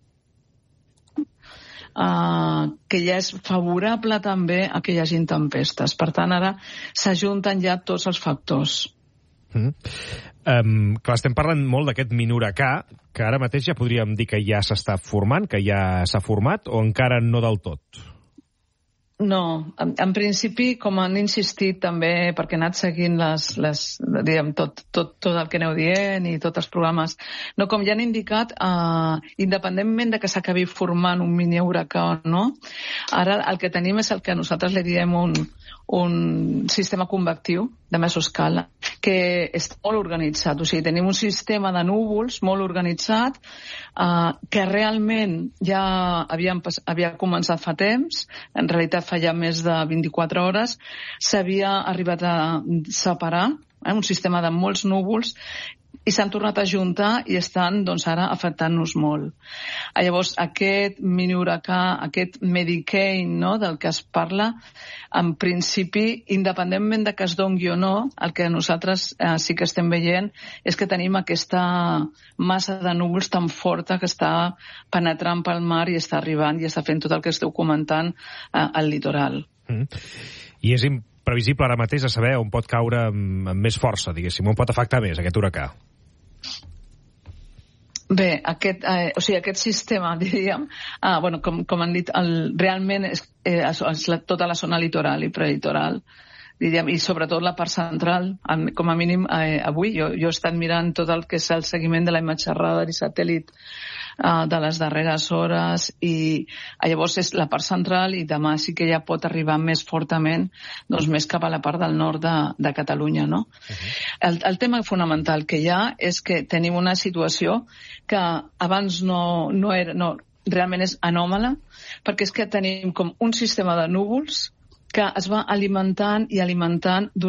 uh, que ja és favorable també a que hi hagi tempestes. Per tant, ara s'ajunten ja tots els factors. Mm. Um, clar, estem parlant molt d'aquest mini huracà, que ara mateix ja podríem dir que ja s'està formant, que ja s'ha format, o encara no del tot? No, en, en principi, com han insistit també, perquè he anat seguint les, les, diguem, tot, tot, tot el que aneu dient i tots els programes, no, com ja han indicat, eh, independentment de que s'acabi formant un mini huracà o no, ara el que tenim és el que nosaltres li diem un, un sistema convectiu de mesoscala, que està molt organitzat. O sigui, tenim un sistema de núvols molt organitzat eh, que realment ja havíem, havia començat fa temps, en realitat fa ja més de vint-i-quatre hores, s'havia arribat a separar, eh, un sistema de molts núvols, i s'han tornat a juntar i estan, doncs, ara afectant-nos molt. Llavors, aquest mini huracà, aquest Medicane, no?, del que es parla, en principi, independentment de que es dongui o no, el que nosaltres eh, sí que estem veient és que tenim aquesta massa de núvols tan forta que està penetrant pel mar i està arribant i està fent tot el que esteu comentant eh, al litoral. Mm. I és imprevisible ara mateix a saber on pot caure amb, amb més força, diguéssim, on pot afectar més aquest huracà? Bé, aquest, eh, o sigui, aquest sistema, diríem, ah, bueno, com, com han dit, el, realment és, eh, és la, tota la zona litoral i prelitoral, diríem, i sobretot la part central, com a mínim eh, avui. Jo, jo he estat mirant tot el que és el seguiment de la imatge radar i satèl·lit eh, de les darreres hores, i eh, llavors és la part central, i demà sí que ja pot arribar més fortament, doncs més cap a la part del nord de, de Catalunya, no? Uh-huh. El, el tema fonamental que hi ha és que tenim una situació que abans no, no era, no, realment és anòmala, perquè és que tenim com un sistema de núvols que es va alimentant i alimentant durant